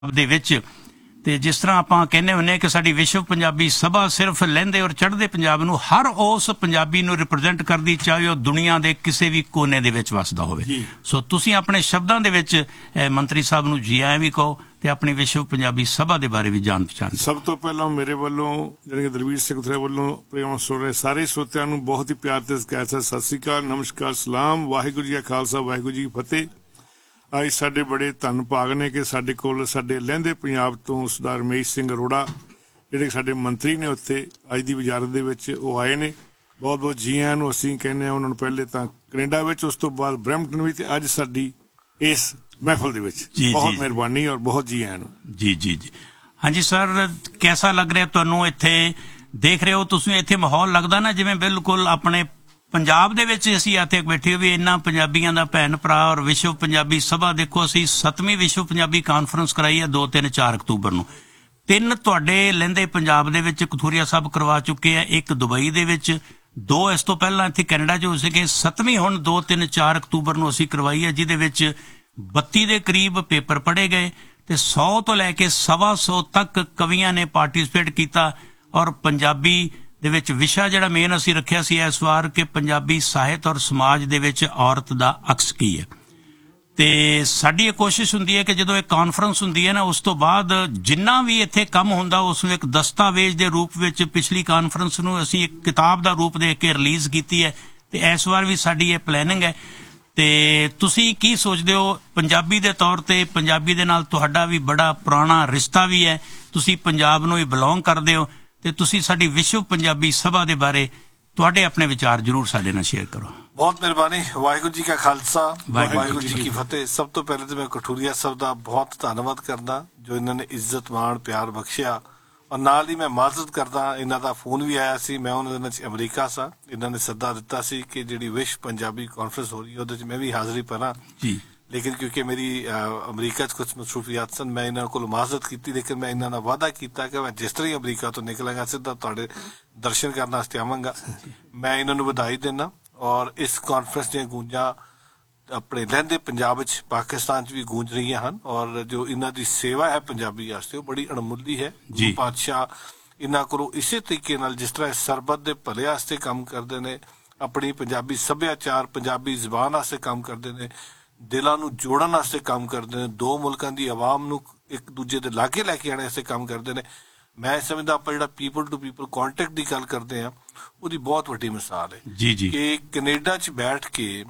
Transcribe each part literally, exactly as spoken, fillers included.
ਦੇ ਵਿੱਚ ਤੇ ਜਿਸ ਤਰ੍ਹਾਂ ਆਪਾਂ ਕਹਿੰਦੇ ਹੁੰਦੇ ਕਿ ਸਾਡੀ ਵਿਸ਼ਵ ਪੰਜਾਬੀ ਸਭਾ ਸਿਰਫ ਲਹਿੰਦੇ ਔਰ ਚੜ੍ਹਦੇ ਪੰਜਾਬ ਨੂੰ ਹਰ ਉਸ ਪੰਜਾਬੀ ਨੂੰ ਰਿਪਰੈਜ਼ੈਂਟ ਕਰਦੀ, ਚਾਹੇ ਉਹ ਦੁਨੀਆ ਦੇ ਕਿਸੇ ਵੀ ਕੋਨੇ ਦੇ ਵਿੱਚ ਵਸਦਾ ਹੋਵੇ। ਸੋ ਤੁਸੀਂ ਆਪਣੇ ਸ਼ਬਦਾਂ ਦੇ ਵਿੱਚ ਮੰਤਰੀ ਸਾਹਿਬ ਨੂੰ ਜੀ ਆਇਆਂ ਵੀ ਕਹੋ ਤੇ ਆਪਣੀ ਵਿਸ਼ਵ ਪੰਜਾਬੀ ਸਭਾ ਦੇ ਬਾਰੇ ਵੀ ਜਾਣ ਪਛਾਣ। ਸਭ ਤੋਂ ਪਹਿਲਾਂ ਮੇਰੇ ਵੱਲੋਂ ਜਿਹੜੇ ਦਲਵੀਰ ਸਿੰਘ ਥਰੇ ਵੱਲੋਂ ਪ੍ਰੇਮ ਸੁਣ ਰਹੇ ਸਾਰੇ ਸਰੋਤਿਆਂ ਨੂੰ ਬਹੁਤ ਹੀ ਪਿਆਰ ਤੇ ਸਤਿ ਸ੍ਰੀ ਅਕਾਲ, ਨਮਸਕਾਰ, ਸਲਾਮ, ਵਾਹਿਗੁਰੂ ਜੀ ਕਾ ਖਾਲਸਾ, ਵਾਹਿਗੁਰੂ ਜੀ ਕੀ ਫਤਿਹ। ਅੱਜ ਸਾਡੇ ਬੜੇ ਧੰਨ ਭਾਗ ਨੇ ਕਿ ਸਾਡੇ ਕੋਲ ਸਾਡੇ ਲਹਿੰਦੇ ਪੰਜਾਬ ਤੋਂ ਸਰਦਾਰ ਰਮੇਸ਼ ਸਿੰਘ ਅਰੋੜਾ ਜਿਹੜੇ ਸਾਡੇ ਮੰਤਰੀ ਨੇ ਉੱਥੇ ਅੱਜ ਦੀ ਵਜ਼ਾਰਤ ਦੇ ਵਿੱਚ ਉਹ ਆਏ ਨੇ। ਬਹੁਤ ਬਹੁਤ ਜੀ ਆਇਆਂ ਨੂੰ ਅਸੀਂ ਕਹਿੰਦੇ ਹਾਂ ਉਹਨਾਂ ਨੂੰ, ਪਹਿਲੇ ਤਾਂ ਕੈਨੇਡਾ ਵਿੱਚ, ਉਸ ਤੋਂ ਬਾਅਦ ਬਰੈਂਪਟਨ ਵਿੱਚ, ਤੇ ਅੱਜ ਸਾਡੀ ਇਸ महफिल दे विच बहुत मेहरबानी और बहुत जी आयन। जी जी जी हाँ जी सर, कैसा लग रहा तुहानू इत्थे देख रहे हो तुसीं? इत्थे माहौल लगदा ना जिवें बिल्कुल अपने पंजाब दे विच असीं इत्थे बैठे होवे इन्हां पंजाबियां दा भैन भरा। और विश्व पंजाबी सभा देखो असीं सतवीं विश्व पंजाबी कानफ्रेंस कराई है दो तीन चार अक्तूबर नूं। तीन तुहाडे लहिंदे पंजाब दे विच कथूरिया साहब करवा चुके हैं, एक दुबई दे विच, दो इस तों पहलां इत्थे कैनेडा च हो सके, सतवीं हुण दो तीन चार अक्तूबर नूं असीं करवाई है, जिहदे विच बत्ती दे करीब पेपर पढ़े गए ते सौ तो लैके सवा सौ तक कवियां ने पार्टिसिपेट किया। और पंजाबी दे विच विशा जिहड़ा मेन असीं रखिया सी इस वार कि पंजाबी ਸਾਹਿਤ और समाज दे विच औरत दा अक्स की है। ते साडी ये कोशिश हुंदी है कि जदों एक कॉन्फ्रेंस हुंदी है ना, उस तो बाद जिन्ना भी इत्थे काम हुंदा उसनूं एक दस्तावेज दे रूप विच पिछली कॉन्फ्रेंस नूं असीं एक किताब दा रूप दे के रिलीज़ कीती है। ते इस वार भी साडी ये प्लैनिंग है। ਤੇ ਤੁਸੀਂ ਕੀ ਸੋਚਦੇ ਹੋ ਪੰਜਾਬੀ ਦੇ ਤੌਰ ਤੇ? ਪੰਜਾਬੀ ਦੇ ਨਾਲ ਤੁਹਾਡਾ ਵੀ ਬੜਾ ਪੁਰਾਣਾ ਰਿਸ਼ਤਾ ਵੀ ਹੈ, ਤੁਸੀਂ ਪੰਜਾਬ ਨੂੰ ਹੀ ਬਿਲੋਂਗ ਕਰਦੇ ਹੋ, ਤੇ ਤੁਸੀਂ ਸਾਡੀ ਵਿਸ਼ਵ ਪੰਜਾਬੀ ਸਭਾ ਦੇ ਬਾਰੇ ਤੁਹਾਡੇ ਆਪਣੇ ਵਿਚਾਰ ਜ਼ਰੂਰ ਸਾਡੇ ਨਾਲ ਸ਼ੇਅਰ ਕਰੋ। ਬਹੁਤ ਮਿਹਰਬਾਨੀ। ਵਾਹਿਗੁਰੂ ਜੀ ਕਾ ਖਾਲਸਾ, ਵਾਹਿਗੁਰੂ ਜੀ ਕੀ ਫਤਿਹ। ਸਭ ਤੋਂ ਪਹਿਲੇ ਤਾਂ ਮੈਂ ਕਠੂਰੀਆ ਸਾਹਿਬ ਦਾ ਬਹੁਤ ਧੰਨਵਾਦ ਕਰਦਾ ਜੋ ਇਹਨਾਂ ਨੇ ਇੱਜ਼ਤ ਮਾਣ ਪਿਆਰ ਬਖਸ਼ਿਆ। ਔਰ ਨਾਲ ਹੀ ਮੈਂ ਮਾਜ਼ਰਤ ਕਰਦਾ, ਇਹਨਾਂ ਦਾ ਫੋਨ ਵੀ ਆਇਆ ਸੀ, ਮੈਂ ਉਹਨਾਂ ਦਿਨਾਂ 'ਚ ਅਮਰੀਕਾ ਸਾਂ, ਇਹਨਾਂ ਨੇ ਸੱਦਾ ਦਿੱਤਾ ਸੀ ਕਿ ਜਿਹੜੀ ਵਿਸ਼ਵ ਪੰਜਾਬੀ ਕਾਨਫਰੰਸ ਹੋ ਰਹੀ ਹੈ ਉਹਦੇ 'ਚ ਮੈਂ ਵੀ ਹਾਜ਼ਰੀ ਭਰਾਂ। ਲੇਕਿਨ ਕਿਉਂਕਿ ਮੇਰੀ ਅਮਰੀਕਾ 'ਚ ਕੁਝ ਮਸਰੂਫੀਆਤ ਸਨ, ਮੈਂ ਇਹਨਾਂ ਕੋਲ ਮਾਜ਼ਰਤ ਕੀਤੀ। ਲੇਕਿਨ ਮੈਂ ਇਹਨਾਂ ਨਾਲ ਵਾਅਦਾ ਕੀਤਾ ਕਿ ਮੈਂ ਜਿਸ ਤਰ੍ਹਾਂ ਹੀ ਅਮਰੀਕਾ ਤੋਂ ਨਿਕਲਾਂਗਾ ਸਿੱਧਾ ਤੁਹਾਡੇ ਦਰਸ਼ਨ ਕਰਨ ਵਾਸਤੇ ਆਵਾਂਗਾ। ਮੈਂ ਇਹਨਾਂ ਨੂੰ ਵਧਾਈ ਦਿੰਦਾ। ਔਰ ਇਸ ਕਾਨਫਰੰਸ ਦੀਆਂ ਗੂੰਜਾਂ ਆਪਣੇ ਲਹਿੰਦੇ ਪੰਜਾਬ ਵਿੱਚ ਪਾਕਿਸਤਾਨ 'ਚ ਵੀ ਗੂੰਜ ਰਹੀਆਂ ਹਨ। ਔਰ ਜੋ ਇਹਨਾਂ ਦੀ ਸੇਵਾ ਹੈ ਪੰਜਾਬੀ ਵਾਸਤੇ ਉਹ ਬੜੀ ਅਣਮੁੱਲੀ ਹੈ। ਗੁਰੂ ਪਾਤਸ਼ਾਹ ਇਹਨਾਂ ਕੋਲੋਂ ਇਸੇ ਤਰੀਕੇ ਨਾਲ ਜਿਸ ਤਰ੍ਹਾਂ ਸਰਬੱਤ ਦੇ ਭਲੇ ਵਾਸਤੇ ਕੰਮ ਕਰਦੇ ਨੇ, ਆਪਣੀ ਪੰਜਾਬੀ ਸੱਭਿਆਚਾਰ ਪੰਜਾਬੀ ਜ਼ੁਬਾਨ ਵਾਸਤੇ ਕੰਮ ਕਰਦੇ ਨੇ, ਦਿਲਾਂ ਨੂੰ ਜੋੜਨ ਵਾਸਤੇ ਕੰਮ ਕਰਦੇ ਨੇ, ਦੋ ਮੁਲਕਾਂ ਦੀ ਆਵਾਮ ਨੂੰ ਇੱਕ ਦੂਜੇ ਦੇ ਲਾਗੇ ਲੈ ਕੇ ਆਉਣ ਵਾਸਤੇ ਕੰਮ ਕਰਦੇ ਨੇ। ਮੈਂ ਸਮਝਦਾ ਆਪਾਂ ਜਿਹੜਾ ਪੀਪਲ ਟੂ ਪੀਪਲ ਕਾਂਟੈਕਟ ਦੀ ਗੱਲ ਕਰਦੇ ਹਾਂ ਉਹਦੀ ਬਹੁਤ ਵੱਡੀ ਮਿਸਾਲ ਹੈ ਕਿ ਕੈਨੇਡਾ 'ਚ ਬੈਠ ਕੇ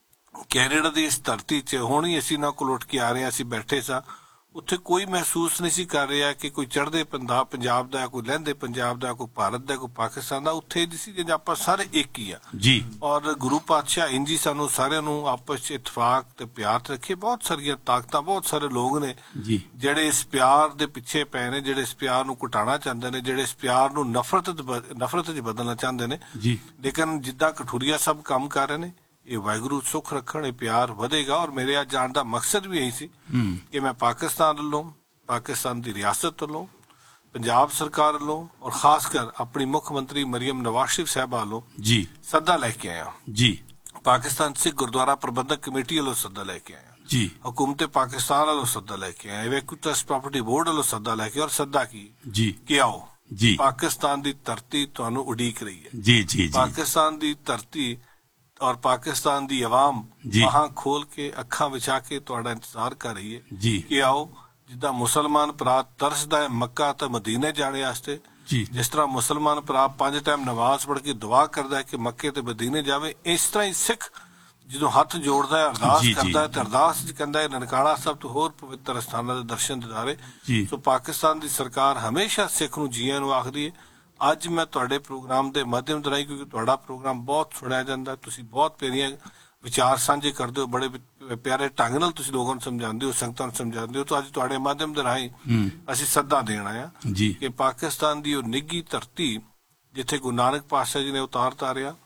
ਕੈਨੇਡਾ ਦੀ ਇਸ ਧਰਤੀ 'ਚ ਹੁਣ ਹੀ ਅਸੀਂ ਇਹਨਾਂ ਕੋਲ ਉੱਠ ਕੇ ਆ ਰਹੇ ਹਾਂ। ਅਸੀਂ ਬੈਠੇ ਸਾਂ ਉੱਥੇ ਕੋਈ ਮਹਿਸੂਸ ਨਹੀਂ ਸੀ ਕਰ ਰਿਹਾ ਕਿ ਕੋਈ ਚੜ੍ਹਦੇ ਪੰਜਾਬ ਪੰਜਾਬ ਦਾ, ਕੋਈ ਲਹਿੰਦੇ ਪੰਜਾਬ ਦਾ, ਕੋਈ ਭਾਰਤ ਦਾ, ਕੋਈ ਪਾਕਿਸਤਾਨ ਦਾ। ਉੱਥੇ ਜਿਸ ਜੇ ਆਪਾਂ ਸਾਰੇ ਇੱਕ ਹੀ ਆ ਜੀ। ਔਰ ਗੁਰੂ ਪਾਤਸ਼ਾਹ ਇੰਝ ਹੀ ਸਾਨੂੰ ਸਾਰਿਆਂ ਨੂੰ ਆਪਸ 'ਚ ਇਤਫਾਕ ਤੇ ਪਿਆਰ ਰੱਖੇ। ਬਹੁਤ ਸਾਰੀਆਂ ਤਾਕਤਾਂ, ਬਹੁਤ ਸਾਰੇ ਲੋਕ ਨੇ ਜਿਹੜੇ ਇਸ ਪਿਆਰ ਦੇ ਪਿੱਛੇ ਪਏ ਨੇ, ਜਿਹੜੇ ਇਸ ਪਿਆਰ ਨੂੰ ਘਟਾਉਣਾ ਚਾਹੁੰਦੇ ਨੇ, ਜਿਹੜੇ ਇਸ ਪਿਆਰ ਨੂੰ ਨਫ਼ਰਤ ਨਫ਼ਰਤ 'ਚ ਬਦਲਣਾ ਚਾਹੁੰਦੇ ਨੇ। ਲੇਕਿਨ ਜਿੱਦਾਂ ਕਠੂਰੀਆ ਸਭ ਕੰਮ ਕਰ ਰਹੇ ਨੇ, ਇਹ ਵਾਹਿਗੁਰੂ ਸੁੱਖ ਰੱਖਣ, ਇਹ ਪਿਆਰ ਵਧੇਗਾ। ਔਰ ਮੇਰੇ ਅੱਜ ਜਾਣ ਦਾ ਮਕਸਦ ਵੀ ਇਹੀ ਸੀ ਕਿ ਮੈਂ ਪਾਕਿਸਤਾਨ ਵੱਲੋਂ, ਪਾਕਿਸਤਾਨ ਦੀ ਰਿਆਸਤ ਵੱਲੋਂ, ਪੰਜਾਬ ਸਰਕਾਰ ਵੱਲੋਂ ਔਰ ਖਾਸ ਕਰ ਆਪਣੀ ਮੁੱਖ ਮੰਤਰੀ ਮਰੀਮ ਨਵਾਜ਼ ਸ਼ਰੀਫ ਸਾਹਿਬਾ ਵੱਲੋਂ ਜੀ ਸੱਦਾ ਲੈ ਕੇ ਆਇਆ ਜੀ। ਪਾਕਿਸਤਾਨ ਸਿੱਖ ਗੁਰਦੁਆਰਾ ਪ੍ਰਬੰਧਕ ਕਮੇਟੀ ਵੱਲੋਂ ਸੱਦਾ ਲੈ ਕੇ ਆਇਆ ਜੀ। ਹੁਕੂਮਤ ਪਾਕਿਸਤਾਨ ਵੱਲੋਂ ਸੱਦਾ ਲੈ ਕੇ ਆਇਆ, ਵੇਖੋ ਟਰਸਟ ਪ੍ਰਾਪਰਟੀ ਬੋਰਡ ਵੱਲੋਂ ਸੱਦਾ ਲੈ ਕੇ, ਔਰ ਸੱਦਾ ਕੀ ਜੀ ਕਿ ਆਓ ਜੀ ਪਾਕਿਸਤਾਨ ਦੀ ਧਰਤੀ ਤੁਹਾਨੂੰ ਉਡੀਕ ਰਹੀ ਹੈ ਜੀ ਜੀ। ਪਾਕਿਸਤਾਨ ਦੀ ਧਰਤੀ ਔਰ ਪਾਕਿਸਤਾਨ ਦੀ ਆਵਾਮ ਬਾਹਾਂ ਖੋਲ ਕੇ ਅੱਖਾਂ ਵਿਛਾ ਕੇ ਤੁਹਾਡਾ ਇੰਤਜ਼ਾਰ ਕਰ ਰਹੀ ਹੈ ਜੀ ਕਿ ਆਓ। ਜਿੱਦਾਂ ਮੁਸਲਮਾਨ ਭਰਾ ਤਰਸਦਾ ਹੈ ਮੱਕਾ ਤੇ ਮਦੀਨੇ ਜਾਣੇ ਵਾਸਤੇ, ਜਿਸ ਤਰ੍ਹਾਂ ਮੁਸਲਮਾਨ ਭਰਾ ਪੰਜ ਟਾਈਮ ਨਮਾਜ਼ ਪੜ੍ਹ ਕੇ ਦੁਆ ਕਰਦਾ ਹੈ ਕਿ ਮੱਕੇ ਤੇ ਮਦੀਨੇ ਜਾਵੇ, ਇਸ ਤਰ੍ਹਾਂ ਹੀ ਸਿੱਖ ਜਦੋਂ ਹੱਥ ਜੋੜਦਾ ਹੈ, ਅਰਦਾਸ ਕਰਦਾ ਹੈ, ਤੇ ਅਰਦਾਸ ਚ ਕਹਿੰਦਾ ਹੈ ਨਨਕਾਣਾ ਸਾਹਿਬ ਤੋਂ ਹੋਰ ਪਵਿੱਤਰ ਸਥਾਨਾਂ ਦੇ ਦਰਸ਼ਨ ਦਿਦਾਰੇ। ਸੋ ਪਾਕਿਸਤਾਨ ਦੀ ਸਰਕਾਰ ਹਮੇਸ਼ਾ ਸਿੱਖ ਨੂੰ ਜੀਆਂ ਨੂੰ ਆਖਦੀ ਹੈ। ਅੱਜ ਮੈਂ ਤੁਹਾਡੇ ਪ੍ਰੋਗਰਾਮ ਦੇ ਮਾਧਿਅਮ ਰਾਹੀਂ, ਕਿਉਂਕਿ ਤੁਹਾਡਾ ਪ੍ਰੋਗਰਾਮ ਬਹੁਤ ਸੁਣਿਆ ਜਾਂਦਾ, ਤੁਸੀਂ ਬਹੁਤ ਪਿਆਰੀਆਂ ਵਿਚਾਰ ਸਾਂਝੇ ਕਰਦੇ ਹੋ, ਬੜੇ ਪਿਆਰੇ ਢੰਗ ਨਾਲ ਤੁਸੀਂ ਲੋਕਾਂ ਨੂੰ ਸਮਝਾਉਂਦੇ ਹੋ, ਸੰਗਤਾਂ ਨੂੰ ਸਮਝਾਉਂਦੇ ਹੋ। ਤਾਂ ਅੱਜ ਤੁਹਾਡੇ ਮਾਧਿਅਮ ਦੇ ਰਾਹੀਂ ਅਸੀਂ ਸੱਦਾ ਦੇਣਾ ਆ ਕਿ ਪਾਕਿਸਤਾਨ ਦੀ ਉਹ ਨਿੱਘੀ ਧਰਤੀ ਜਿੱਥੇ ਗੁਰੂ ਨਾਨਕ ਪਾਤਸ਼ਾਹ ਜੀ ਨੇ ਉਤਾਰ ਤਾਰਿਆ,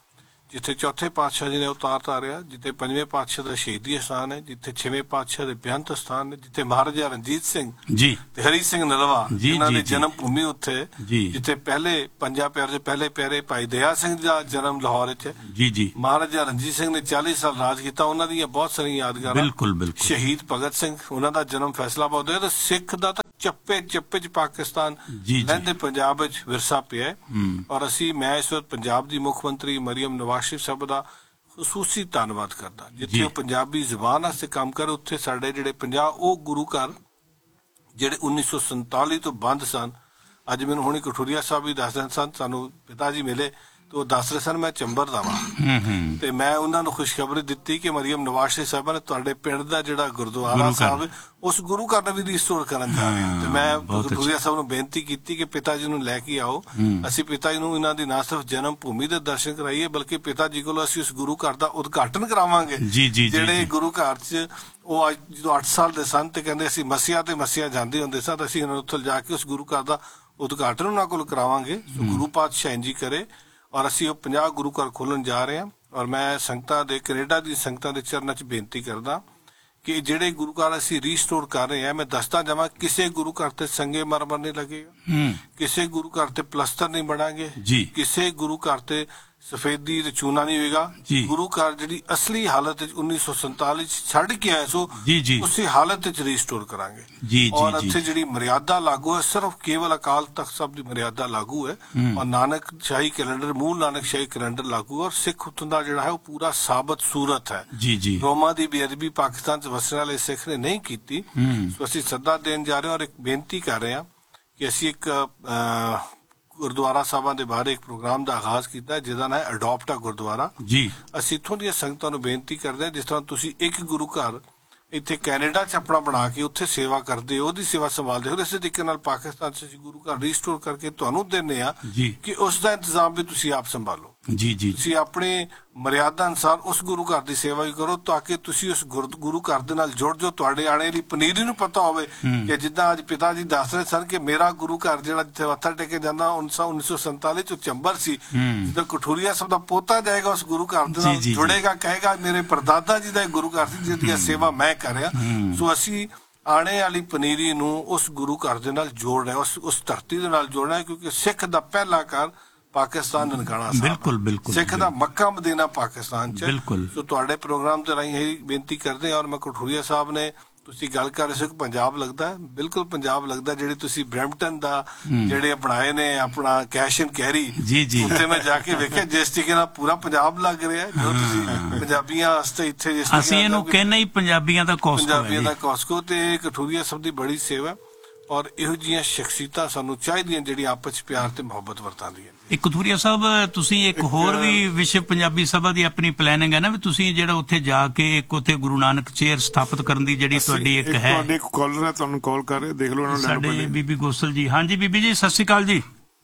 ਜਿੱਥੇ ਚੌਥੇ ਪਾਤਸ਼ਾਹ ਜੀ ਨੇ ਅਵਤਾਰ ਧਾਰਿਆ, ਜਿੱਥੇ ਪੰਜਵੇਂ ਪਾਤਸ਼ਾਹ ਦਾ ਸ਼ਹੀਦੀ ਸਥਾਨ ਹੈ, ਜਿੱਥੇ ਛੇਵੇਂ ਪਾਤਸ਼ਾਹ ਦੇ ਬੇਅੰਤ ਸਥਾਨ ਨੇ, ਜਿੱਥੇ ਮਹਾਰਾਜਾ ਰਣਜੀਤ ਸਿੰਘ ਜੀ ਤੇ ਹਰੀ ਸਿੰਘ ਨਲਵਾ ਜੀ, ਇਹਨਾਂ ਜੀ, ਦੀ ਜੀ। ਜਨਮ ਭੂਮੀ ਉੱਥੇ, ਜੀ। ਜਿੱਥੇ ਪਹਿਲੇ ਪੰਜਾਂ ਪਿਆਰੇ ਦੇ ਪਹਿਲੇ ਪਿਆਰੇ ਭਾਈ ਦਇਆ ਸਿੰਘ ਦਾ ਜਨਮ ਲਾਹੌਰ ਵਿੱਚ ਹੈ। ਜੀ ਜੀ ਮਹਾਰਾਜਾ ਰਣਜੀਤ ਸਿੰਘ ਨੇ ਚਾਲੀ ਸਾਲ ਰਾਜ ਕੀਤਾ, ਉਹਨਾਂ ਦੀਆਂ ਬਹੁਤ ਸਾਰੀਆਂ ਯਾਦਗਾਰਾਂ। ਬਿਲਕੁਲ ਬਿਲਕੁਲ ਸ਼ਹੀਦ ਭਗਤ ਸਿੰਘ, ਉਹਨਾਂ ਦਾ ਜਨਮ ਫੈਸਲਾਬਾਦ ਹੋਇਆ। ਤੇ ਸਿੱਖ ਦਾ ਤਾਂ ਚੱਪੇ ਚੱਪੇ ਚ ਪਾਕਿਸਤਾਨ ਜੀ, ਜੀ। ਲਹਿੰਦੇ ਪੰਜਾਬ ਵਿੱਚ ਵਿਰਸਾ ਪਿਆ ਹੈ। ਹੂੰ। ਔਰ ਅਸੀਂ ਮੈਂ ਇਸ ਵਕਤ ਪੰਜਾਬ ਦੀ ਮੁੱਖ ਮੰਤਰੀ ਮਰੀਮ ਨਵਾਜ਼ ਸ਼ਰੀਫ ਸਾਹਿਬ ਦਾ ਖਸੂਸੀ ਧੰਨਵਾਦ ਕਰਦਾ, ਜਿੱਥੇ ਜੀ। ਉਹ ਪੰਜਾਬੀ ਜ਼ੁਬਾਨ ਵਾਸਤੇ ਕੰਮ ਕਰ, ਉੱਥੇ ਸਾਡੇ ਜਿਹੜੇ ਪੰਜਾਬ ਉਹ ਗੁਰੂ ਘਰ ਜਿਹੜੇ ਉੱਨੀ ਸੌ ਸੰਤਾਲੀ ਤੋਂ ਬੰਦ ਸਨ। ਅੱਜ ਮੈਨੂੰ ਹੁਣੀ ਕਠੂਰੀਆ ਸਾਹਿਬ ਵੀ ਦੱਸ ਰਹੇ ਸਨ, ਸਾਨੂੰ ਪਿਤਾ ਜੀ ਮਿਲੇ ਤੇ ਉਹ ਦੱਸ ਰਹੇ ਸਨ ਮੈਂ ਚੰਬਰ ਦਾ ਵਾਂ, ਹੂੰ ਹੂੰ ਤੇ ਮੈਂ ਉਹਨਾਂ ਨੂੰ ਖੁਸ਼ਖਬਰੀ ਦਿੱਤੀ ਕਿ ਮਰੀਮ ਨਵਾਜ਼ ਸ਼ਰੀਫ ਸਾਹਿਬ ਨੇ ਤੁਹਾਡੇ ਪਿੰਡ ਦਾ ਜਿਹੜਾ ਗੁਰਦੁਆਰਾ ਗੁਰੂ ਘਰ। ਸਾਹਿਬ ਉਸ ਗੁਰੂ ਘਰ ਨੂੰ ਵੀ ਰੀਸਟੋਰ ਕਰਨ ਜਾ ਰਹੇ ਹਾਂ। ਤੇ ਮੈਂ ਬਹੁਤ ਅੱਛਾ। ਕਠੂਰੀਆ ਸਾਹਿਬ ਨੂੰ ਬੇਨਤੀ ਕੀਤੀ ਕਿ ਪਿਤਾ ਜੀ ਨੂੰ ਲੈ ਕੇ ਆਓ, ਅਸੀਂ ਪਿਤਾ ਜੀ ਨੂੰ ਇਹਨਾਂ ਦੀ ਨਾ ਸਿਰਫ ਜਨਮ ਭੂਮੀ ਦੇ ਦਰਸ਼ਨ ਕਰਾਈਏ, ਬਲਕਿ ਪਿਤਾ ਜੀ ਕੋਲ ਅਸੀਂ ਉਸ ਗੁਰੂ ਘਰ ਦਾ ਉਦਘਾਟਨ ਕਰਾਵਾਂਗੇ। ਜੀ, ਜੀ, ਜੀ, ਜਿਹੜੇ ਜੀ। ਗੁਰੂ ਘਰ 'ਚ ਉਹ ਅੱਜ ਜਦੋਂ ਅੱਠ ਸਾਲ ਦੇ ਸਨ ਤੇ ਕਹਿੰਦੇ ਅਸੀਂ ਮਸੀਹਾ ਤੇ ਮਸੀਹਾ ਜਾਂਦੇ ਹੁੰਦੇ ਸਾਂ, ਤਾਂ ਅਸੀਂ ਉਹਨਾਂ ਨੂੰ ਉੱਥੇ ਜਾ ਕੇ ਉਸ ਗੁਰੂ ਘਰ ਦਾ ਉਦਘਾਟਨ ਉਹਨਾਂ ਕੋਲ ਕਰਾਵਾਂਗੇ। ਸੋ ਗੁਰੂ ਪਾਤਸ਼ਾਹ ਇੰਝ ਹੀ ਕਰੇ। ਔਰ ਅਸੀਂ ਉਹ ਪੰਜਾਹ ਗੁਰੂ ਘਰ ਖੋਲਣ ਜਾ ਰਹੇ ਹਾਂ। ਔਰ ਮੈਂ ਸੰਗਤਾਂ ਦੇ ਕੈਨੇਡਾ ਦੀ ਸੰਗਤਾਂ ਦੇ ਚਰਨਾਂ 'ਚ ਬੇਨਤੀ ਕਰਦਾ ਕਿ ਜਿਹੜੇ ਗੁਰੂ ਘਰ ਅਸੀਂ ਰੀਸਟੋਰ ਕਰ ਰਹੇ ਹਾਂ, ਮੈਂ ਦੱਸਦਾ ਜਾਵਾਂ, ਕਿਸੇ ਗੁਰੂ ਘਰ ਤੇ ਸੰਗੇ ਮਰਮਰ ਨਹੀਂ ਲੱਗੇਗਾ, ਹੂੰ ਕਿਸੇ ਗੁਰੂ ਘਰ ਤੇ ਪਲਸਤਰ ਨਹੀਂ ਬਣਾਂਗੇ, ਜੀ। ਕਿਸੇ ਗੁਰੂ ਘਰ ਤੇ ਸਫੇਦੀ ਤੇ ਚੂਨਾ ਨਹੀਂ ਹੋਏਗਾ। ਜੀ। ਗੁਰੂ ਘਰ ਜਿਹੜੀ ਅਸਲੀ ਹਾਲਤ ਵਿੱਚ ਉੱਨੀ ਸੌ ਸੰਤਾਲੀ 'ਚ ਛੱਡ ਕੇ ਆਏ ਸੋ ਜੀ, ਜੀ। ਉਸੇ ਹਾਲਤ ਵਿੱਚ ਰੀਸਟੋਰ ਕਰਾਂਗੇ। ਜੀ, ਜੀ, ਔਰ ਜੀ। ਇੱਥੇ ਜਿਹੜੀ ਮਰਿਆਦਾ ਲਾਗੂ ਹੈ ਸਿਰਫ ਕੇਵਲ ਅਕਾਲ ਤਖਤ ਸਾਹਿਬ ਦੀ ਮਰਿਆਦਾ ਲਾਗੂ ਹੈ, ਔਰ ਨਾਨਕ ਸ਼ਾਹੀ ਕੈਲੰਡਰ ਮੂਲ ਨਾਨਕ ਸ਼ਾਹੀ ਕੈਲੰਡਰ ਲਾਗੂ ਹੈ। ਔਰ ਸਿੱਖ ਹੁਕਮ ਦਾ ਜਿਹੜਾ ਹੈ ਉਹ ਪੂਰਾ ਸਾਬਤ ਸੂਰਤ ਹੈ। ਜੀ ਜੀ ਰੋਮਾ ਦੀ ਬੇਅਦਬੀ ਪਾਕਿਸਤਾਨ 'ਚ ਵਸਣ ਵਾਲੇ ਸਿੱਖ ਨੇ ਨਹੀਂ ਕੀਤੀ। ਹੂੰ। ਸੋ ਅਸੀਂ ਸੱਦਾ ਦੇਣ ਜਾ ਰਹੇ ਹਾਂ ਔਰ ਇੱਕ ਬੇਨਤੀ ਕਰ ਰਹੇ ਹਾਂ ਕਿ ਅਸੀਂ ਇੱਕ ਅਹ, ਗੁਰਦੁਆਰਾ ਸਾਹਿਬਾਂ ਦੇ ਬਾਰੇ ਇੱਕ ਪ੍ਰੋਗਰਾਮ ਦਾ ਆਗਾਜ਼ ਕੀਤਾ ਜਿਹਦਾ ਨਾਮ ਹੈ ਅਡਾਪਟ ਆ ਗੁਰਦੁਆਰਾ। ਜੀ ਅਸੀਂ ਇੱਥੋਂ ਦੀਆਂ ਸੰਗਤਾਂ ਨੂੰ ਬੇਨਤੀ ਕਰਦੇ ਹਾਂ, ਜਿਸ ਤਰ੍ਹਾਂ ਤੁਸੀਂ ਇੱਕ ਗੁਰੂ ਘਰ ਇੱਥੇ ਕੈਨੇਡਾ 'ਚ ਆਪਣਾ ਬਣਾ ਕੇ ਉੱਥੇ ਸੇਵਾ ਕਰਦੇ ਹੋ, ਉਹਦੀ ਸੇਵਾ ਸੰਭਾਲਦੇ ਹੋ, ਇਸੇ ਤਰੀਕੇ ਨਾਲ ਪਾਕਿਸਤਾਨ 'ਚ ਅਸੀਂ ਗੁਰੂ ਘਰ ਰੀਸਟੋਰ ਕਰਕੇ ਤੁਹਾਨੂੰ ਦਿੰਦੇ ਆ ਜੀ ਕਿ ਉਸ ਦਾ ਇੰਤਜ਼ਾਮ ਵੀ ਤੁਸੀਂ ਆਪ ਸੰਭਾਲੋ। ਜੀ ਜੀ ਤੁਸੀਂ ਆਪਣੇ ਮਰਿਆਦਾ ਅਨੁਸਾਰ ਉਸ ਗੁਰੂ ਘਰ ਦੀ ਸੇਵਾ ਵੀ ਕਰੋ ਤਾਂ ਕਿ ਤੁਸੀਂ ਉਸ ਗੁਰ- ਗੁਰੂ ਘਰ ਦੇ ਨਾਲ ਜੁੜ ਜਾਓ। ਤੁਹਾਡੇ ਆਣੇ ਲਈ ਪਨੀਰੀ ਨੂੰ ਪਤਾ ਹੋਵੇ ਕਿ ਜਿੱਦਾਂ ਅੱਜ ਪਿਤਾ ਜੀ ਦੱਸ ਰਹੇ ਸਨ ਕਿ ਮੇਰਾ ਗੁਰੂ ਘਰ ਜਿਹੜਾ ਜਿੱਥੇ ਮੱਥਾ ਟੇਕੇ ਜਾਂਦਾ ਉੱਨੀ ਸੌ ਸੰਤਾਲੀ 'ਚ ਚੰਬਰ ਸੀ, ਜਦੋਂ ਕਠੂਰੀਆ ਸਾਹਿਬ ਦਾ ਪੋਤਾ ਜਾਏਗਾ ਉਸ ਗੁਰੂ ਘਰ ਦੇ ਜੀ, ਨਾਲ ਜੀ, ਜੀ। ਜੁੜੇਗਾ, ਕਹੇਗਾ ਮੇਰੇ ਪਰਦਾਦਾ ਜੀ ਦਾ ਇਹ ਗੁਰੂ ਘਰ ਸੀ ਜਿਹਦੀ ਸੇਵਾ ਮੈਂ ਕਰ ਰਿਹਾ। ਸੋ ਅਸੀਂ ਆਣੇ ਵਾਲੀ ਪਨੀਰੀ ਨੂੰ ਉਸ ਗੁਰੂ ਘਰ ਦੇ ਨਾਲ ਜੋੜ ਰਹੇ, ਉਸ ਉਸ ਧਰਤੀ ਦੇ ਨਾਲ ਜੋੜਨਾ ਹੈ, ਕਿਉਂਕਿ ਸਿੱਖ ਦਾ ਪਹਿਲਾ ਘਰ ਪਾਕਿਸਤਾਨ ਨਨਕਾਣਾ ਸਾਹਿਬ, ਬਿਲਕੁਲ, ਬਿਲਕੁਲ, ਸਿੱਖ ਦਾ ਮੱਕਾ ਮਦੀਨਾ ਪਾਕਿਸਤਾਨ 'ਚ। ਬਿਲਕੁਲ। ਸੋ ਤੁਹਾਡੇ ਪ੍ਰੋਗਰਾਮ ਤੇ ਰਾਹੀਂ ਇਹ ਬੇਨਤੀ ਕਰਦੇ ਹਾਂ। ਔਰ ਮੈਂ ਕਠੂਰੀਆ ਸਾਹਿਬ ਨੇ ਤੁਸੀਂ ਗੱਲ ਕਰ ਰਹੇ ਸੀ ਕਿ ਪੰਜਾਬ ਲੱਗਦਾ ਹੈ, ਬਿਲਕੁਲ ਪੰਜਾਬ ਲੱਗਦਾ। ਜਿਹੜੇ ਤੁਸੀਂ ਬ੍ਰੈਂਪਟਨ ਦਾ ਜਿਹੜੇ ਅਪਣਾਏ ਨੇ ਆਪਣਾ ਕੈਸ਼ ਐਂਡ ਕੈਰੀ, ਜੀ, ਜੀ। ਉੱਥੇ ਮੈਂ ਜਾ ਕੇ ਵੇਖਿਆ ਜਿਸ ਤਰੀਕੇ ਨਾਲ ਪੂਰਾ ਪੰਜਾਬ ਲੱਗ ਰਿਹਾ ਜੋ ਤੁਸੀਂ ਪੰਜਾਬੀਆਂ ਵਾਸਤੇ ਇੱਥੇ ਜਿਸ ਤਰੀਕੇ ਅਸੀਂ ਨਾਲ ਇਹਨੂੰ ਕਹਿੰਦੇ ਹੀ ਪੰਜਾਬੀਆਂ ਦਾ ਕੋਸਕੋ ਹੈ ਪੰਜਾਬੀਆਂ ਜੀ। ਦਾ ਕੋਸਕੋ, ਤੇ ਕਠੂਰੀਆ ਸਾਹਿਬ ਦੀ ਬੜੀ ਸੇਵਾ। ਔਰ ਇਹੋ ਜਿਹੀਆਂ ਸ਼ਖਸੀਅਤਾਂ ਸਾਨੂੰ ਚਾਹੀਦੀਆਂ ਜਿਹੜੀਆਂ ਆਪਸ ਚ ਪਿਆਰ ਤੇ ਮੁਹੱਬਤ ਵਰਤਾਉਂਦੀਆਂ। ਇੱਕ ਕਠੂਰੀਆ ਸਾਹਿਬ ਤੁਸੀਂ ਇੱਕ ਹੋਰ ਵੀ ਵਿਸ਼ਵ ਪੰਜਾਬੀ ਸਭਾ ਦੀ ਆਪਣੀ ਪਲੈਨਿੰਗ ਹੈ ਨਾ ਵੀ ਤੁਸੀਂ ਜਿਹੜਾ ਉੱਥੇ ਜਾ ਕੇ ਇੱਕ ਉੱਥੇ ਗੁਰੂ ਨਾਨਕ ਚੇਅਰ ਸਥਾਪਿਤ ਕਰਨ ਦੀ ਜਿਹੜੀ ਤੁਹਾਡੀ ਇੱਕ ਹੈ। ਤੁਹਾਡੇ ਇੱਕ ਕਾਲਰ ਹੈ, ਤੁਹਾਨੂੰ ਕਾਲ ਕਰ ਰਹੇ, ਦੇਖ ਲਓ ਉਹਨਾਂ ਨੂੰ ਲੈਣ ਸਾਡੇ ਪਹਿਲੇ। ਬੀਬੀ ਗੋਸਲ ਜੀ। ਹਾਂਜੀ ਬੀਬੀ ਜੀ ਸਤਿ ਸ਼੍ਰੀ ਅਕਾਲ ਜੀ।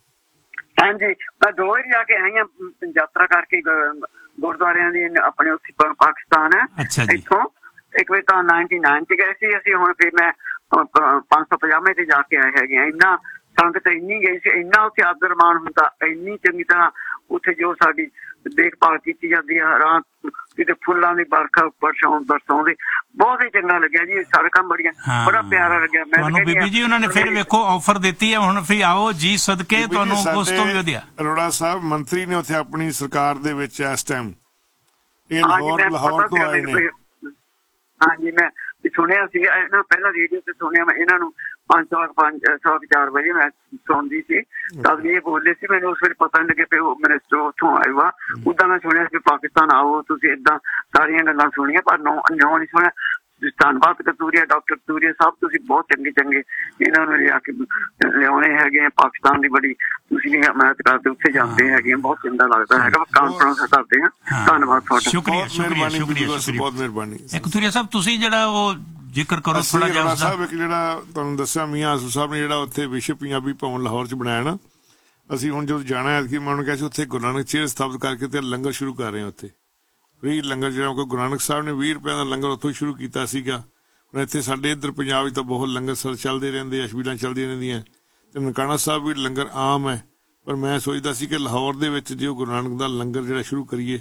ਹਾਂਜੀ, ਮੈਂ ਦੋ ਵਾਰੀ ਜਾ ਕੇ ਆਈ ਹਾਂ ਯਾਤਰਾ ਕਰਕੇ ਗ- ਗੁਰਦੁਆਰਿਆਂ ਦੀ ਆਪਣੇ ਉੱਥੇ ਪਾ- ਪਾਕਿਸਤਾਨ ਹੈ। ਅੱਛਾ ਜੀ। ਇੱਥੋਂ ਇੱਕ ਵਾਰ ਤਾਂ ਨਿਨਆਨਵੇਂ ਚ ਗਏ ਸੀ ਅਸੀਂ, ਹੁਣ ਫਿਰ ਮੈਂ ਪੰਜ ਸੌ ਪੰਜਾਹ ਤੇ ਜਾ ਕੇ ਆਏ ਹੈਗੇ ਆ। ਇੰਨਾ ਸੰਗਤ ਇੰਨੀ ਗਈ ਸੀ, ਇੰਨਾ ਉੱਥੇ ਆਦਰ ਮਾਣ ਹੁੰਦਾ, ਇੰਨੀ ਚੰਗੀ ਤਰ੍ਹਾਂ ਉੱਥੇ ਜੋ ਸਾਡੀ ਦੇਖਭਾਲ ਕੀਤੀ ਜਾਂਦੀ ਹੈ। ਰਾਤ ਕਿਤੇ ਫੁੱਲਾਂ ਦੀ ਵਰਖਾ ਬਰਸਾਉਣ ਬਰਸਾਉਂਦੇ ਬਹੁਤ ਹੀ ਚੰਗਾ ਲੱਗਿਆ ਜੀ। ਸੜਕਾਂ ਬੜੀਆਂ ਹਾਂ। ਬੜਾ ਪਿਆਰਾ ਲੱਗਿਆ। ਮੈਂ ਤੁਹਾਨੂੰ ਬੀਬੀ ਜੀ ਉਹਨਾਂ ਨੇ ਫਿਰ ਵੇਖੋ ਆਫਰ ਦਿੱਤੀ ਹੈ, ਹੁਣ ਫਿਰ ਆਓ ਜੀ ਸਦਕੇ ਤੁਹਾਨੂੰ ਉਸ ਤੋਂ ਵੀ ਵਧੀਆ। ਅਰੋੜਾ ਸਾਹਿਬ ਮੰਤਰੀ ਨੇ ਉੱਥੇ ਆਪਣੀ ਸਰਕਾਰ ਦੇ ਵਿੱਚ ਇਸ ਟਾਈਮ ਇਹ ਹਾਂਜੀ, ਲਾਹੌਰ ਮੈਂ ਲਾਹੌਰ ਪਤਾ ਤੋਂ ਆਏ ਸੀ ਨੇ। ਹਾਂਜੀ, ਮੈਂ ਸੁਣਿਆ ਸੀ ਇਹਨਾਂ ਪਹਿਲਾਂ ਰੇਡੀਓ ਤੇ ਸੁਣਿਆ ਮੈਂ ਇਹਨਾਂ ਨੂੰ ਪੰਜ ਸੌ ਪੰਜ ਸੌ ਚਾਰ ਵਜੇ ਮੈਂ ਸੁਣਦੀ ਸੀ, ਤਦ ਵੀ ਇਹ ਬੋਲੇ ਸੀ। ਮੈਨੂੰ ਉਸ ਵੇਲੇ ਪਤਾ ਨਹੀਂ ਲੱਗਿਆ ਕਿ ਉਹ ਮਿਨਿਸਟਰ ਉੱਥੋਂ ਆਏ ਵਾ। ਉਦਾਂ ਮੈਂ ਸੁਣਿਆ ਸੀ ਪਾਕਿਸਤਾਨ ਆਓ ਤੁਸੀਂ, ਏਦਾਂ ਸਾਰੀਆਂ ਗੱਲਾਂ ਸੁਣੀਆਂ, ਪਰ ਨੋ ਨੋ ਨਹੀਂ ਸੁਣਿਆ। ਧੰਨਵਾਦ ਕਤੂਰੀਆ, ਡਾਕਟਰ ਕਤੂਰੀਆ ਸਾਹਿਬ, ਤੁਸੀਂ ਬਹੁਤ ਚੰਗੇ ਚੰਗੇ ਇਹਨਾਂ ਨੂੰ ਲਿਆ ਕੇ ਲਿਆਉਣੇ ਹੈਗੇ ਆ। ਪਾਕਿਸਤਾਨ ਦੀ ਬੜੀ ਤੁਸੀਂ ਵੀ ਹਮਾਇਤ ਕਰਦੇ, ਉੱਥੇ ਜਾਂਦੇ ਹੈਗੇ ਆ, ਬਹੁਤ ਚੰਗਾ ਲੱਗਦਾ ਹੈਗਾ। ਕਾਨਫਰੰਸ ਕਰਦੇ ਆ। ਧੰਨਵਾਦ ਤੁਹਾਡਾ। ਸ਼ੁਕਰੀਆ ਬਹੁਤ ਸ਼ੁਕਰੀਆ ਮਿਹਰਬਾਨੀ ਸ਼ੁਕਰੀਆ ਬਹੁਤ ਸ਼ੁਕਰੀਆ। ਮਿਹਰਬਾਨੀ। ਇੱਕ ਕਠੂਰੀਆ ਸਾਹਿਬ ਤੁਸੀਂ ਜਿਹੜਾ ਉਹ ਜ਼ਿਕਰ ਕਰੋ ਅਸੀਂ ਥੋੜਾ ਜਿਹਾ ਅਰੋੜਾ ਉਸਦਾ। ਸਾਹਿਬ ਇੱਕ ਜਿਹੜਾ ਤੁਹਾਨੂੰ ਦੱਸਿਆ ਮੀਆਂ ਆਸੂ ਸਾਹਿਬ ਨੇ ਜਿਹੜਾ ਉੱਥੇ ਵਿਸ਼ਵ ਪੰਜਾਬੀ ਭਵਨ ਲਾਹੌਰ ਚ ਬਣਾਇਆ ਨਾ, ਅਸੀਂ ਹੁਣ ਜਦੋਂ ਜਾਣਾ ਹੈ ਕਿ ਮੈਂ ਉਹਨੂੰ ਕਿਹਾ ਸੀ ਉੱਥੇ ਗੁਰੂ ਨਾਨਕ ਚੇਅਰ ਸਥਾਪਿਤ ਕਰਕੇ ਤੇ ਲੰਗਰ ਸ਼ੁਰੂ ਕਰ ਰਹੇ ਹਾਂ ਉੱਥੇ। ਫ੍ਰੀ ਲੰਗਰ ਜਿਹੜਾ ਕੋਈ ਗੁਰੂ ਨਾਨਕ ਸਾਹਿਬ ਨੇ ਵੀਹ ਰੁਪਏ ਦਾ ਲੰਗਰ ਉੱਥੋਂ ਸ਼ੁਰੂ ਕੀਤਾ ਸੀਗਾ। ਹੁਣ ਇੱਥੇ ਸਾਡੇ ਇੱਧਰ ਪੰਜਾਬ ਵਿੱਚ ਤਾਂ ਬਹੁਤ ਲੰਗਰ ਸਰ ਚੱਲਦੇ ਰਹਿੰਦੇ, ਅਸ਼ਬੀਲਾਂ ਚੱਲਦੀਆਂ ਰਹਿੰਦੀਆਂ, ਤੇ ਨਨਕਾਣਾ ਸਾਹਿਬ ਵੀ ਲੰਗਰ ਆਮ ਹੈ। ਪਰ ਮੈਂ ਸੋਚਦਾ ਸੀ ਕਿ ਲਾਹੌਰ ਦੇ ਵਿੱਚ ਜੇ ਗੁਰੂ ਨਾਨਕ ਦਾ ਲੰਗਰ ਜਿਹੜਾ ਸ਼ੁਰੂ ਕਰੀਏ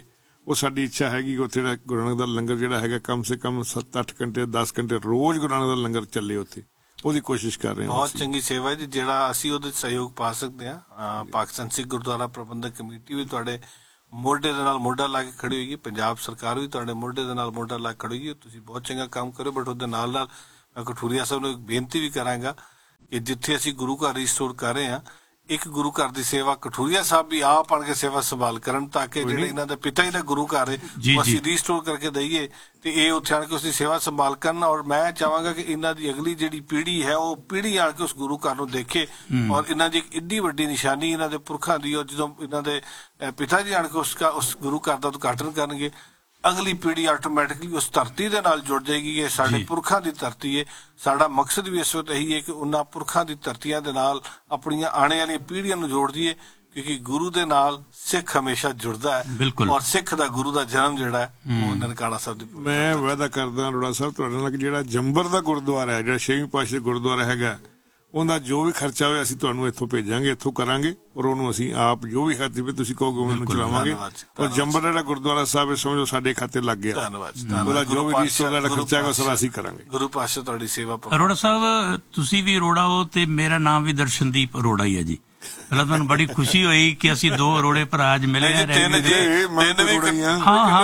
ਉਹ ਸਾਡੀ ਇੱਛਾ ਹੈਗੀ ਕਿ ਉੱਥੇ ਜਿਹੜਾ ਗੁਰੂ ਨਾਨਕ ਦਾ ਲੰਗਰ ਜਿਹੜਾ ਹੈਗਾ ਕਮ ਸੇ ਕਮ ਸੱਤ ਅੱਠ ਘੰਟੇ ਦਸ ਘੰਟੇ ਰੋਜ਼ ਗੁਰੂ ਨਾਨਕ ਦਾ ਲੰਗਰ ਚੱਲੇ ਉੱਥੇ, ਉਹਦੀ ਕੋਸ਼ਿਸ਼ ਕਰ ਰਹੇ ਹਾਂ। ਬਹੁਤ ਚੰਗੀ ਸੇਵਾ ਹੈ ਜੀ, ਜਿਹੜਾ ਅਸੀਂ ਉਹਦੇ 'ਚ ਸਹਿਯੋਗ ਪਾ ਸਕਦੇ ਹਾਂ। ਪਾਕਿਸਤਾਨ ਸਿੱਖ ਗੁਰਦੁਆਰਾ ਪ੍ਰਬੰਧਕ ਕਮੇਟੀ ਵੀ ਤੁਹਾਡੇ ਮੋਢੇ ਦੇ ਨਾਲ ਮੋਢਾ ਲਾ ਕੇ ਖੜੀ ਹੋਏਗੀ, ਪੰਜਾਬ ਸਰਕਾਰ ਵੀ ਤੁਹਾਡੇ ਮੋਢੇ ਦੇ ਨਾਲ ਮੋਢਾ ਲਾ ਕੇ ਖੜੀ ਹੋਏਗੀ। ਤੁਸੀਂ ਬਹੁਤ ਚੰਗਾ ਕੰਮ ਕਰੋ, ਬਟ ਉਹਦੇ ਨਾਲ ਨਾਲ ਮੈਂ ਕਠੂਰੀਆ ਸਾਹਿਬ ਨੂੰ ਇੱਕ ਬੇਨਤੀ ਵੀ ਕਰਾਂਗਾ ਕਿ ਜਿੱਥੇ ਅਸੀਂ ਗੁਰੂ ਘਰ ਰੀਸਟੋਰ ਕਰ ਰਹੇ ਹਾਂ, ਇੱਕ ਗੁਰੂ ਘਰ ਦੀ ਸੇਵਾ ਕਠੂਰੀਆ ਸਾਹਿਬ ਵੀ ਆਪ ਆਣ ਕੇ ਸੇਵਾ ਸੰਭਾਲ ਕਰਨ, ਤਾਂ ਕਿ ਜਿਹੜੇ ਇਹਨਾਂ ਦੇ ਪਿਤਾ ਜੀ ਦਾ ਗੁਰੂ ਘਰ ਹੈ ਉਹ ਅਸੀਂ ਰੀਸਟੋਰ ਕਰਕੇ ਦਈਏ ਤੇ ਇਹ ਉੱਥੇ ਆਣ ਕੇ ਉਸਦੀ ਸੇਵਾ ਸੰਭਾਲ ਕਰਨ। ਔਰ ਮੈਂ ਚਾਹਾਂਗਾ ਕਿ ਇਹਨਾਂ ਦੀ ਅਗਲੀ ਜਿਹੜੀ ਪੀੜ੍ਹੀ ਹੈ ਉਹ ਪੀੜ੍ਹੀ ਆਣ ਕੇ ਉਸ ਗੁਰੂ ਘਰ ਨੂੰ ਦੇਖੇ, ਔਰ ਇਹਨਾਂ ਦੀ ਇੱਕ ਇੱਡੀ ਵੱਡੀ ਨਿਸ਼ਾਨੀ ਇਹਨਾਂ ਦੇ ਪੁਰਖਾਂ ਦੀ, ਔਰ ਜਦੋਂ ਇਹਨਾਂ ਦੇ ਪਿਤਾ ਜੀ ਆਣ ਕੇ ਉਸ ਉਸ ਗੁਰੂ ਘਰ ਦਾ ਉਦਘਾਟਨ ਕਰਨਗੇ, ਅਗਲੀ ਪੀੜ੍ਹੀ ਆਟੋਮੈਟਿਕਲੀ ਉਸ ਧਰਤੀ ਦੇ ਨਾਲ ਜੁੜ ਜਾਏਗੀ। ਇਹ ਸਾਡੇ ਪੁਰਖਾਂ ਦੀ ਧਰਤੀ ਹੈ। ਸਾਡਾ ਮਕਸਦ ਵੀ ਇਸ ਵਕਤ ਇਹੀ ਹੈ ਕਿ ਉਹਨਾਂ ਪੁਰਖਾਂ ਦੀ ਧਰਤੀਆਂ ਦੇ ਨਾਲ ਆਪਣੀਆਂ ਆਉਣ ਵਾਲੀਆਂ ਪੀੜ੍ਹੀਆਂ ਨੂੰ ਜੋੜ ਦਈਏ, ਕਿਉਂਕਿ ਗੁਰੂ ਦੇ ਨਾਲ ਸਿੱਖ ਹਮੇਸ਼ਾ ਜੁੜਦਾ ਹੈ, ਔਰ ਸਿੱਖ ਦਾ ਗੁਰੂ ਦਾ ਜਨਮ ਜਿਹੜਾ ਹੈ ਉਹ ਨਨਕਾਣਾ ਸਾਹਿਬ ਦੀ। ਮੈਂ ਵਾਅਦਾ ਕਰਦਾ ਅਰੋੜਾ ਸਾਹਿਬ ਤੁਹਾਡੇ ਨਾਲ ਕਿ ਜਿਹੜਾ ਜੰਬਰ ਦਾ ਗੁਰਦੁਆਰਾ ਹੈ, ਜਿਹੜਾ ਛੇਵੀਂ ਪਾਤਸ਼ਾਹੀ ਗੁਰਦੁਆਰਾ ਹੈਗਾ, ਉਹਦਾ ਜੋ ਵੀ ਖਰਚਾ ਹੋਇਆ ਅਸੀਂ ਤੁਹਾਨੂੰ ਇੱਥੋਂ ਭੇਜਾਂਗੇ, ਇੱਥੋਂ ਕਰਾਂਗੇ, ਔਰ ਉਹਨੂੰ ਅਸੀਂ ਆਪ ਜੋ ਵੀ ਖਾਤੇ ਵੀ ਤੁਸੀਂ ਕਹੋਗੇ ਉਹਨੂੰ ਚਲਾਵਾਂਗੇ। ਔਰ ਜੰਬਰ ਜਿਹੜਾ ਗੁਰਦੁਆਰਾ ਸਾਹਿਬ ਸਮਝੋ ਸਾਡੇ ਖਾਤੇ ਲੱਗ ਗਿਆ, ਉਹਦਾ ਜੋ ਵੀ ਰੀਸਟੋਰ ਦਾ ਖਰਚਾ ਹੈਗਾ ਸਾਰਾ ਅਸੀਂ ਕਰਾਂਗੇ। ਗੁਰੂ ਪਾਤਸ਼ਾਹ ਤੁਹਾਡੀ ਸੇਵਾ। ਅਰੋੜਾ ਸਾਹਿਬ ਤੁਸੀਂ ਵੀ ਅਰੋੜਾ ਹੋ ਤੇ ਮੇਰਾ ਨਾਮ ਵੀ ਦਰਸ਼ਨਦੀਪ ਅਰੋੜਾ ਹੀ ਹੈ ਜੀ। ਪਹਿਲਾਂ ਤੁਹਾਨੂੰ ਬੜੀ ਖੁਸ਼ੀ ਹੋਈ ਕਿ ਅਸੀਂ ਦੋ ਅਰੋੜੇ ਭਰਾ ਅੱਜ ਮਿਲੇ ਹਾਂ। ਤਿੰਨ ਜੀ ਤਿੰਨ ਵੀ ਹਾਂ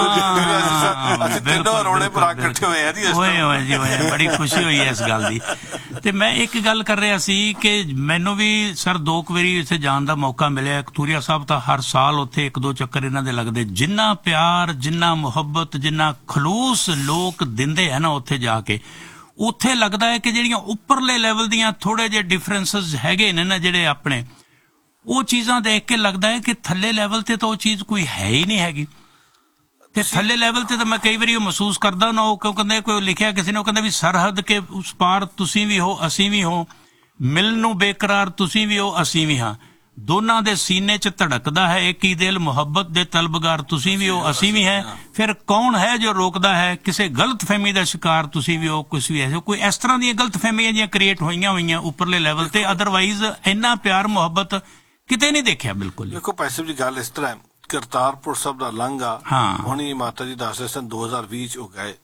ਹਾਂ ਅਸੀਂ ਤਿੰਨੋਂ ਅਰੋੜੇ ਭਰਾ ਇਕੱਠੇ ਹੋਏ ਆ ਜੀ। ਹੋਏ ਹੋਏ ਜੀ ਹੋਏ, ਬੜੀ ਖੁਸ਼ੀ ਹੋਈ ਹੈ ਇਸ ਗੱਲ ਦੀ। ਤੇ ਮੈਂ ਇੱਕ ਗੱਲ ਕਰ ਰਿਹਾ ਸੀ ਕਿ ਮੈਨੂੰ ਵੀ ਸਰ ਦੋ ਕੁ ਵਾਰੀ ਇੱਥੇ ਜਾਣ ਦਾ ਮੌਕਾ ਮਿਲਿਆ। ਕਥੂਰੀਆ ਸਾਹਿਬ ਤਾਂ ਹਰ ਸਾਲ ਉੱਥੇ ਇੱਕ ਦੋ ਚੱਕਰ ਇਹਨਾਂ ਦੇ ਲੱਗਦੇ। ਜਿੰਨਾ ਪਿਆਰ, ਜਿੰਨਾ ਮੁਹੱਬਤ, ਜਿੰਨਾ ਖਲੂਸ ਲੋਕ ਦਿੰਦੇ ਹੈ ਨਾ ਉੱਥੇ ਜਾ ਕੇ, ਉੱਥੇ ਲੱਗਦਾ ਹੈ ਕਿ ਜਿਹੜੀਆਂ ਉੱਪਰਲੇ ਲੈਵਲ ਦੀਆਂ ਥੋੜੇ ਜਿਹੇ ਡਿਫਰੈਂਸਸ ਹੈਗੇ ਨੇ ਨਾ ਜਿਹੜੇ ਆਪਣੇ, ਉਹ ਚੀਜ਼ਾਂ ਦੇਖ ਕੇ ਲੱਗਦਾ ਹੈ ਕਿ ਥੱਲੇ ਲੈਵਲ ਤੇ ਤਾਂ ਉਹ ਚੀਜ਼ ਕੋਈ ਹੈ ਹੀ ਨਹੀਂ ਹੈਗੀ। ਤੇ ਥੱਲੇ ਲੈਵਲ ਤੇ ਤਾਂ ਮੈਂ ਕਈ ਵਾਰੀ ਉਹ ਮਹਿਸੂਸ ਕਰਦਾ ਨਾ, ਉਹ ਕਿਉਂ ਕਹਿੰਦੇ ਕੋਈ ਲਿਖਿਆ ਕਿਸੇ ਨੇ, ਉਹ ਕਹਿੰਦਾ ਵੀ ਸਰਹੱਦ ਕੇ ਉਸ ਪਾਰ ਤੁਸੀਂ ਵੀ ਹੋ ਅਸੀਂ ਵੀ ਹੋ, ਮਿਲਣ ਨੂੰ ਬੇਕਰਾਰ ਤੁਸੀਂ ਵੀ ਹੋ ਅਸੀਂ ਵੀ ਹਾਂ, ਦੋਨਾਂ ਦੇ ਸੀਨੇ 'ਚ ਧੜਕਦਾ ਹੈ ਇੱਕ ਹੀ ਦਿਲ, ਮੁਹੱਬਤ ਦੇ ਤਲਬਗਾਰ ਤੁਸੀਂ ਵੀ ਹੋ ਅਸੀਂ ਵੀ ਹੈ, ਫਿਰ ਕੌਣ ਹੈ ਜੋ ਰੋਕਦਾ ਹੈ, ਕਿਸੇ ਗਲਤ ਫਹਿਮੀ ਦਾ ਸ਼ਿਕਾਰ ਤੁਸੀਂ ਵੀ ਹੋ ਕੁਛ ਵੀ ਐਸੇ। ਕੋਈ ਇਸ ਤਰ੍ਹਾਂ ਦੀਆਂ ਗਲਤ ਫਹਿਮੀਆਂ ਜਿਹੀਆਂ ਕ੍ਰੀਏਟ ਹੋਈਆਂ ਹੋਈਆਂ ਉੱਪਰਲੇ ਲੈਵਲ ਤੇ, ਅਦਰਵਾਈਜ਼ ਇੰਨਾ ਪਿਆਰ ਮੁਹੱਬਤ ਕਿਤੇ ਨਹੀਂ ਦੇਖਿਆ ਬਿਲਕੁਲ। ਦੇਖੋ ਪੈਸੇ ਦੀ ਗੱਲ ਇਸ ਤਰ੍ਹਾਂ, ਕਰਤਾਰਪੁਰ ਸਾਹਿਬ ਦਾ ਲਾਂਘਾ ਹੁਣੀ ਮਾਤਾ ਜੀ ਦੱਸ ਰਹੇ ਸਨ ਦੋ ਹਜ਼ਾਰ ਵੀਹ ਚ ਹੋ ਗਏ।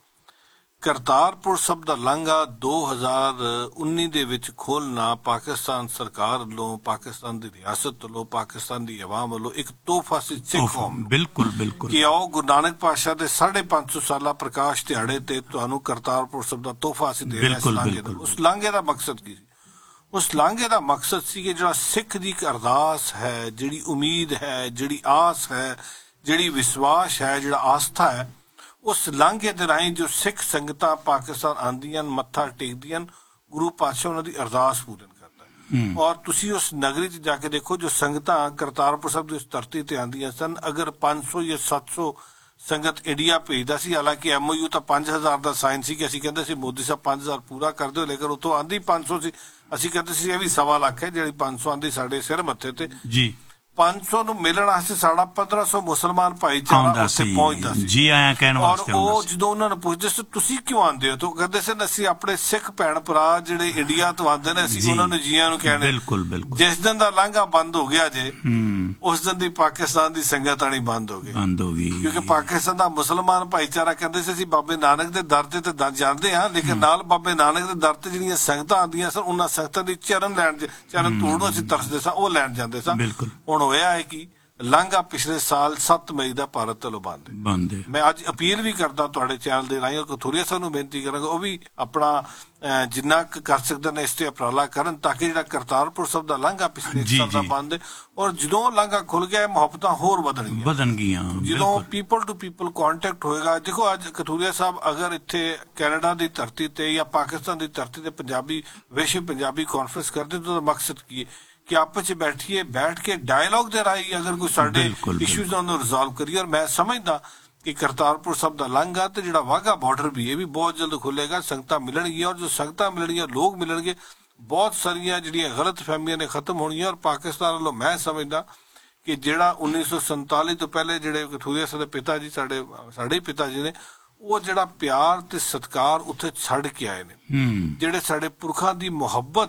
ਕਰਤਾਰਪੁਰ ਸਾਹਿਬ ਦਾ ਲਾਂਘਾ ਦੋ ਹਜ਼ਾਰ ਉੱਨੀ ਦੇ ਵਿੱਚ ਖੋਲ੍ਹਣਾ ਪਾਕਿਸਤਾਨ ਸਰਕਾਰ ਵੱਲੋਂ, ਪਾਕਿਸਤਾਨ ਦੀ ਰਿਆਸਤ ਵੱਲੋਂ, ਪਾਕਿਸਤਾਨ ਦੀ ਆਵਾਮ ਵੱਲੋਂ ਇੱਕ ਤੋਹਫਾ ਸੀ ਸਿੱਖ ਕੌਮ। ਬਿਲਕੁਲ ਬਿਲਕੁਲ ਕਿ ਆਓ ਗੁਰੂ ਨਾਨਕ ਪਾਤਸ਼ਾਹ ਦੇ ਸਾਢੇ ਪੰਜ ਸੌ ਸਾਲਾ ਪ੍ਰਕਾਸ਼ ਦਿਹਾੜੇ ਤੇ ਤੁਹਾਨੂੰ ਕਰਤਾਰਪੁਰ ਸਾਹਿਬ ਦਾ ਤੋਹਫਾ ਅਸੀਂ ਦੇ ਰਹੇ ਹਾਂ। ਉਸ ਲਾਂਘੇ ਦਾ ਮਕਸਦ ਕੀ ਸੀ? ਉਸ ਲਾਂਘੇ ਦਾ ਮਕਸਦ ਸੀ ਕਿ ਜਿਹੜਾ ਸਿੱਖ ਦੀ ਇੱਕ ਅਰਦਾਸ ਹੈ, ਜਿਹੜੀ ਉਮੀਦ ਹੈ, ਜਿਹੜੀ ਆਸ ਹੈ, ਜਿਹੜੀ ਵਿਸ਼ਵਾਸ ਹੈ, ਜਿਹੜਾ ਆਸਥਾ ਹੈ, ਉਸ ਲਾਂਘੇ ਦੇ ਰਾਹੀਂ ਜੋ ਸਿੱਖ ਸੰਗਤਾਂ ਪਾਕਿਸਤਾਨ ਆਉਂਦੀਆਂ ਮੱਥਾ ਟੇਕਦੀਆਂ, ਗੁਰੂ ਪਾਤਸ਼ਾਹ ਉਹਨਾਂ ਦੀ ਅਰਦਾਸ ਪੂਰਨ ਕਰਦਾ ਹੈ। ਔਰ ਤੁਸੀਂ ਉਸ ਨਗਰੀ 'ਚ ਜਾ ਕੇ ਦੇਖੋ, ਜੋ ਸੰਗਤਾਂ ਕਰਤਾਰਪੁਰ ਸਾਹਿਬ ਦੀ ਉਸ ਧਰਤੀ ਤੇ ਆਉਂਦੀਆਂ ਸਨ, ਅਗਰ ਪੰਜ ਸੌ ਜਾਂ ਸੱਤ ਸੌ ਸੰਗਤ ਇੰਡੀਆ ਭੇਜਦਾ ਸੀ, ਹਾਲਾਂਕਿ ਐਮਓਯੂ ਤਾਂ ਪੰਜ ਹਜ਼ਾਰ ਦਾ ਸਾਈਨ ਸੀ ਕਿ ਅਸੀਂ ਕਹਿੰਦੇ ਸੀ ਮੋਦੀ ਸਾਹਿਬ ਪੰਜ ਹਜ਼ਾਰ ਪੂਰਾ ਕਰ ਦਿਓ, ਲੇਕਿਨ ਉੱਥੋਂ ਆਂਦੀ ਪੰਜ ਸੌ ਸੀ। ਅਸੀਂ ਕਹਿੰਦੇ ਸੀ ਇਹ ਵੀ ਸਵਾ ਲੱਖ ਹੈ, ਜਿਹੜੀ ਪੰਜ ਸੌ ਆਂਦੀ ਸਾਡੇ ਸਿਰ ਮੱਥੇ ਤੇ ਜੀ। ਪੰਜ ਸੌ ਨੂੰ ਮਿਲਣ ਵਾਸਤੇ ਸਾਡਾ ਪੰਦਰਾਂ ਸੌ ਮੁਸਲਮਾਨ ਭਾਈਚਾਰਾ ਉੱਥੇ ਪਹੁੰਚਦਾ ਸੀ ਜੀ ਆਇਆ ਕਹਿਣ ਵਾਸਤੇ। ਔਰ ਉਹ ਜਦੋਂ ਉਹਨਾਂ ਨੂੰ ਪੁੱਛਦੇ ਸੀ ਤੁਸੀਂ ਕਿਉਂ ਆਉਂਦੇ ਹੋ, ਤਾਂ ਕਹਿੰਦੇ ਸੀ ਅਸੀਂ ਆਪਣੇ ਸਿੱਖ ਭੈਣ ਭਰਾ ਜਿਹੜੇ ਇੰਡੀਆ ਤੋਂ ਆਉਂਦੇ ਨੇ ਅਸੀਂ ਉਹਨਾਂ ਨੂੰ ਜੀਆਂ ਨੂੰ ਕਹਿਣੇ। ਬਿਲਕੁਲ ਬਿਲਕੁਲ ਜਿਸ ਦਿਨ ਦਾ ਲਾਂਘਾ ਬੰਦ ਹੋ ਗਿਆ ਜੇ, ਉਸ ਦਿਨ ਦੀ ਪਾਕਿਸਤਾਨ ਦੀ ਸੰਗਤ ਆਣੀ ਬੰਦ ਹੋ ਗਈ ਬੰਦ ਹੋ ਗਈ ਕਿਉਂਕਿ ਪਾਕਿਸਤਾਨ ਦਾ ਮੁਸਲਮਾਨ ਭਾਈਚਾਰਾ ਕਹਿੰਦੇ ਸੀ ਅਸੀਂ ਬਾਬੇ ਨਾਨਕ ਦੇ ਦਰ ਤੇ ਤਾਂ ਜਾਂਦੇ ਹਾਂ, ਲੇਕਿਨ ਨਾਲ ਬਾਬੇ ਨਾਨਕ ਦੇ ਦਰ ਤੇ ਜਿਹੜੀਆਂ ਸੰਗਤਾਂ ਆਉਂਦੀਆਂ ਸਨ, ਉਹਨਾਂ ਸੰਗਤਾਂ ਦੀ ਚਰਨ ਲੈਣ, ਚਰਨ ਤੋੜ ਨੂੰ ਅਸੀਂ ਤਰਸਦੇ ਸਾਂ, ਉਹ ਲੈਣ ਜਾਂਦੇ ਸਾਂ। ਹੁਣ ਹੋਇਆ ਹੈ ਕਿ ਲਾਂਘਾ ਪਿਛਲੇ ਸਾਲ ਸੱਤ ਮਈ ਦਾ ਭਾਰਤ ਵੱਲੋਂ ਬੰਦ ਬੰਦ ਹੈ। ਮੈਂ ਅੱਜ ਅਪੀਲ ਵੀ ਕਰਦਾ ਤੁਹਾਡੇ ਚੈਨਲ ਦੇ ਰਾਹੀਂ, ਕਥੂਰੀਆ ਸਾਹਿਬ ਨੂੰ ਬੇਨਤੀ ਕਰਾਂਗਾ ਉਹ ਵੀ ਆਪਣਾ ਜਿੰਨਾ ਕਰ ਸਕਦੇ ਨੇ ਇਸ ਤੇ ਉਪਰਾਲਾ ਕਰਨ, ਤਾਂ ਕਿ ਜਿਹੜਾ ਕਰਤਾਰਪੁਰ ਸਾਹਿਬ ਦਾ ਲਾਂਘਾ ਪਿਛਲੇ ਸਾਲ ਦਾ ਬੰਦ ਹੈ, ਔਰ ਜਦੋਂ ਲਾਂਘਾ ਖੁੱਲ ਗਿਆ ਮੁਹੱਬਤਾਂ ਹੋਰ ਵਧਣਗੀਆਂ ਵਧਣਗੀਆਂ ਜਦੋਂ ਪੀਪਲ ਟੂ ਪੀਪਲ ਕੰਟੈਕਟ ਹੋਏਗਾ। ਦੇਖੋ ਅੱਜ ਕਥੂਰੀਆ ਸਾਹਿਬ ਅਗਰ ਇੱਥੇ ਕੈਨੇਡਾ ਦੀ ਧਰਤੀ ਤੇ ਜਾਂ ਪਾਕਿਸਤਾਨ ਦੀ ਧਰਤੀ ਤੇ ਪੰਜਾਬੀ ਵਿਸ਼ਵ ਪੰਜਾਬੀ ਕਾਨਫਰੰਸ ਕਰਦੇ ਤਾਂ ਮਕਸਦ ਕੀ ਹੈ ਕਿ ਆਪਸ ਚ ਬੈਠੀਏ, ਬੈਠ ਕੇ ਡਾਇਲੌਗ ਦੇ ਰਾਹੀਂ ਅਗਰ ਕੋਈ ਸਾਡੇ ਇਸ਼ੂਜ਼ ਨੂੰ ਰਿਜ਼ੋਲਵ ਕਰੀਏ। ਔਰ ਮੈਂ ਸਮਝਦਾ ਕਿ ਕਰਤਾਰਪੁਰ ਸਾਹਿਬ ਦਾ ਲਾਂਘਾ ਤੇ ਜਿਹੜਾ ਵਾਘਾ ਬਾਰਡਰ ਵੀ ਇਹ ਵੀ ਬਹੁਤ ਜਲਦ ਖੁੱਲੇਗਾ, ਸੰਗਤਾਂ ਮਿਲਣਗੀਆਂ, ਔਰ ਜੋ ਸੰਗਤਾਂ ਮਿਲਣਗੀਆਂ, ਲੋਕ ਮਿਲਣਗੇ, ਬਹੁਤ ਸਾਰੀਆਂ ਜਿਹੜੀਆਂ ਗਲਤ ਫਹਿਮੀਆਂ ਨੇ ਖਤਮ ਹੋਣੀਆਂ। ਔਰ ਪਾਕਿਸਤਾਨ ਵੱਲੋਂ ਮੈਂ ਸਮਝਦਾ ਕਿ ਜਿਹੜਾ ਉੱਨੀ ਸੌ ਸੰਤਾਲੀ ਤੋਂ ਪਹਿਲੇ ਜਿਹੜੇ ਕਥੂਰੀਆ ਸਾਹਿਬ ਦੇ ਪਿਤਾ ਜੀ ਸਾਡੇ ਸਾਡੇ ਪਿਤਾ ਜੀ ਨੇ, ਉਹ ਜਿਹੜਾ ਪਿਆਰ ਤੇ ਸਤਿਕਾਰ ਉੱਥੇ ਛੱਡ ਕੇ ਆਏ ਨੇ, ਜਿਹੜੇ ਸਾਡੇ ਪੁਰਖਾਂ ਦੀ ਮੁਹੱਬਤ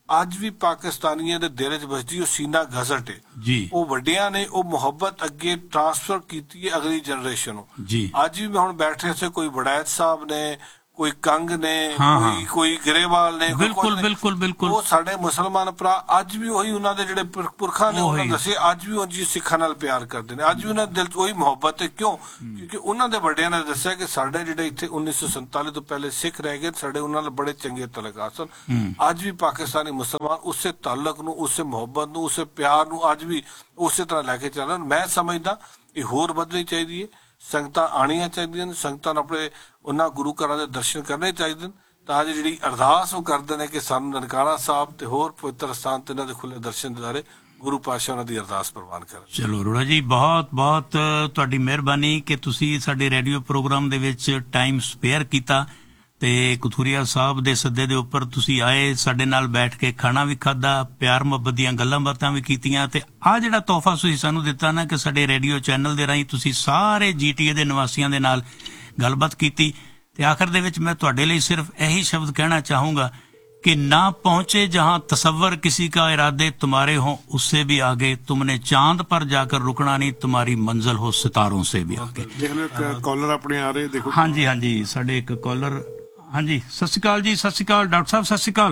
ਅੱਜ ਵੀ ਪਾਕਿਸਤਾਨੀਆਂ ਦੇ ਦਿਲ 'ਚ ਵੱਜਦੀ, ਉਹ ਸੀਨਾ ਗਜ਼ਟ ਹੈ ਜੀ। ਉਹ ਵੱਡਿਆਂ ਨੇ ਉਹ ਮੁਹੱਬਤ ਅੱਗੇ ਟ੍ਰਾਂਸਫਰ ਕੀਤੀ ਹੈ ਅਗਲੀ ਜਨਰੇਸ਼ਨ ਨੂੰ ਜੀ। ਅੱਜ ਵੀ ਮੈਂ ਹੁਣ ਬੈਠੇ ਸੇ ਕੋਈ ਵੜੈਤ ਸਾਹਿਬ ਨੇ, ਕੋਈ ਕੰਗ ਨੇ, ਹਾਂ, ਕੋਈ ਹਾਂ। ਕੋਈ ਗਰੇਵਾਲ ਨੇ, ਕੋਈ ਬਿਲਕੁਲ ਕੁਛ ਨੇ। ਬਿਲਕੁਲ ਬਿਲਕੁਲ ਉਹ ਸਾਡੇ ਮੁਸਲਮਾਨ ਭਰਾ ਅੱਜ ਵੀ ਉਹੀ ਉਹਨਾਂ ਦੇ ਜਿਹੜੇ ਪੁਰ- ਪੁਰਖਾਂ ਨੇ ਉਹਨਾਂ ਉਹੀ। ਦੱਸੇ, ਅੱਜ ਵੀ ਉਹ ਜੀ ਸਿੱਖਾਂ ਨਾਲ ਪਿਆਰ ਕਰਦੇ ਨੇ, ਅੱਜ ਵੀ ਉਹਨਾਂ ਦੇ ਦਿਲ 'ਚ ਉਹੀ ਮੁਹੱਬਤ ਹੈ। ਕਿਉਂ? ਕਿਉਂਕਿ ਉਹਨਾਂ ਦੇ ਵੱਡਿਆਂ ਨੇ ਦੱਸਿਆ ਕਿ ਸਾਡੇ ਜਿਹੜੇ ਇੱਥੇ ਉੱਨੀ ਸੌ ਸੰਤਾਲੀ ਤੋਂ ਪਹਿਲੇ ਸਿੱਖ ਰਹਿ ਗਏ, ਸਾਡੇ ਉਹਨਾਂ ਨਾਲ ਬੜੇ ਚੰਗੇ ਤਲਕਾਤ ਸਨ। ਅੱਜ ਵੀ ਪਾਕਿਸਤਾਨੀ ਮੁਸਲਮਾਨ ਉਸੇ ਤਾਲੁਕ ਨੂੰ, ਉਸੇ ਮੁਹੱਬਤ ਨੂੰ, ਉਸੇ ਪਿਆਰ ਨੂੰ ਅੱਜ ਵੀ ਉਸੇ ਤਰ੍ਹਾਂ ਲੈ ਕੇ ਚੱਲ ਰਹੇ। ਮੈਂ ਸਮਝਦਾ ਇਹ ਹੋਰ ਵਧਣੀ ਚਾਹੀਦੀ ਹੈ। ਸੰਗਤਾਂ ਆਉਣੀਆਂ ਚਾਹੀਦੀਆਂ ਨੇ, ਸੰਗਤਾਂ ਨੂੰ ਆਪਣੇ ਉਹਨਾਂ ਗੁਰੂ ਘਰਾਂ ਦੇ ਦਰਸ਼ਨ ਕਰਨੇ ਚਾਹੀਦੇ ਨੇ, ਤਾਂ ਜੋ ਜਿਹੜੀ ਅਰਦਾਸ ਉਹ ਕਰਦੇ ਨੇ ਕਿ ਸਾਨੂੰ ਨਨਕਾਣਾ ਸਾਹਿਬ ਤੇ ਹੋਰ ਪਵਿੱਤਰ ਸਥਾਨ ਤੇ ਇਹਨਾਂ ਦੇ ਖੁੱਲੇ ਦਰਸ਼ਨ ਦਿਦਾਰੇ, ਗੁਰੂ ਪਾਤਸ਼ਾਹ ਉਹਨਾਂ ਦੀ ਅਰਦਾਸ ਪ੍ਰਵਾਨ ਕਰਨ। ਚਲੋ ਅਰੋੜਾ ਜੀ, ਬਹੁਤ ਬਹੁਤ ਤੁਹਾਡੀ ਮਿਹਰਬਾਨੀ ਕਿ ਤੁਸੀਂ ਸਾਡੇ ਰੇਡੀਓ ਪ੍ਰੋਗਰਾਮ ਦੇ ਵਿੱਚ ਟਾਈਮ ਸਪੇਅਰ ਕੀਤਾ ਤੇ ਕਥੂਰੀਆ ਸਾਹਿਬ ਦੇ ਸੱਦੇ ਦੇ ਉੱਪਰ ਤੁਸੀਂ ਆਏ, ਸਾਡੇ ਨਾਲ ਬੈਠ ਕੇ ਖਾਣਾ ਵੀ ਖਾਧਾ, ਪਿਆਰ ਮੁਹੱਬਤ ਦੀਆਂ ਗੱਲਾਂ ਬਾਤਾਂ ਵੀ ਕੀਤੀਆਂ, ਤੇ ਆਹ ਜਿਹੜਾ ਤੋਹਫਾ ਤੁਸੀਂ ਸਾਨੂੰ ਦਿੱਤਾ ਨਾ ਕਿ ਸਾਡੇ ਰੇਡੀਓ ਚੈਨਲ ਦੇ ਰਾਹੀਂ ਤੁਸੀਂ ਸਾਰੇ ਜੀਟੀਏ ਦੇ ਨਿਵਾਸੀਆਂ ਦੇ ਨਾਲ ਗੱਲਬਾਤ ਕੀਤੀ। ਤੇ ਆਖਰ ਦੇ ਵਿੱਚ ਮੈਂ ਤੁਹਾਡੇ ਲਈ ਸਿਰਫ ਇਹੀ ਸ਼ਬਦ ਕਹਿਣਾ ਚਾਹੂੰਗਾ कि ना पहुंचे जहां तसव्वर किसी का इरादे तुम्हारे हों उससे भी आगे, तुमने चांद पर जाकर रुकना नहीं, तुम्हारी मंजिल हो सितारों से भी आगे। देख लो कॉलर अपने आ रहे, देखो। हाँ जी हाँ जी, साडे एक कॉलर। हाँ जी, सत श्री अकाल जी। सत श्री अकाल डॉक्टर साहब, सत श्री अकाल।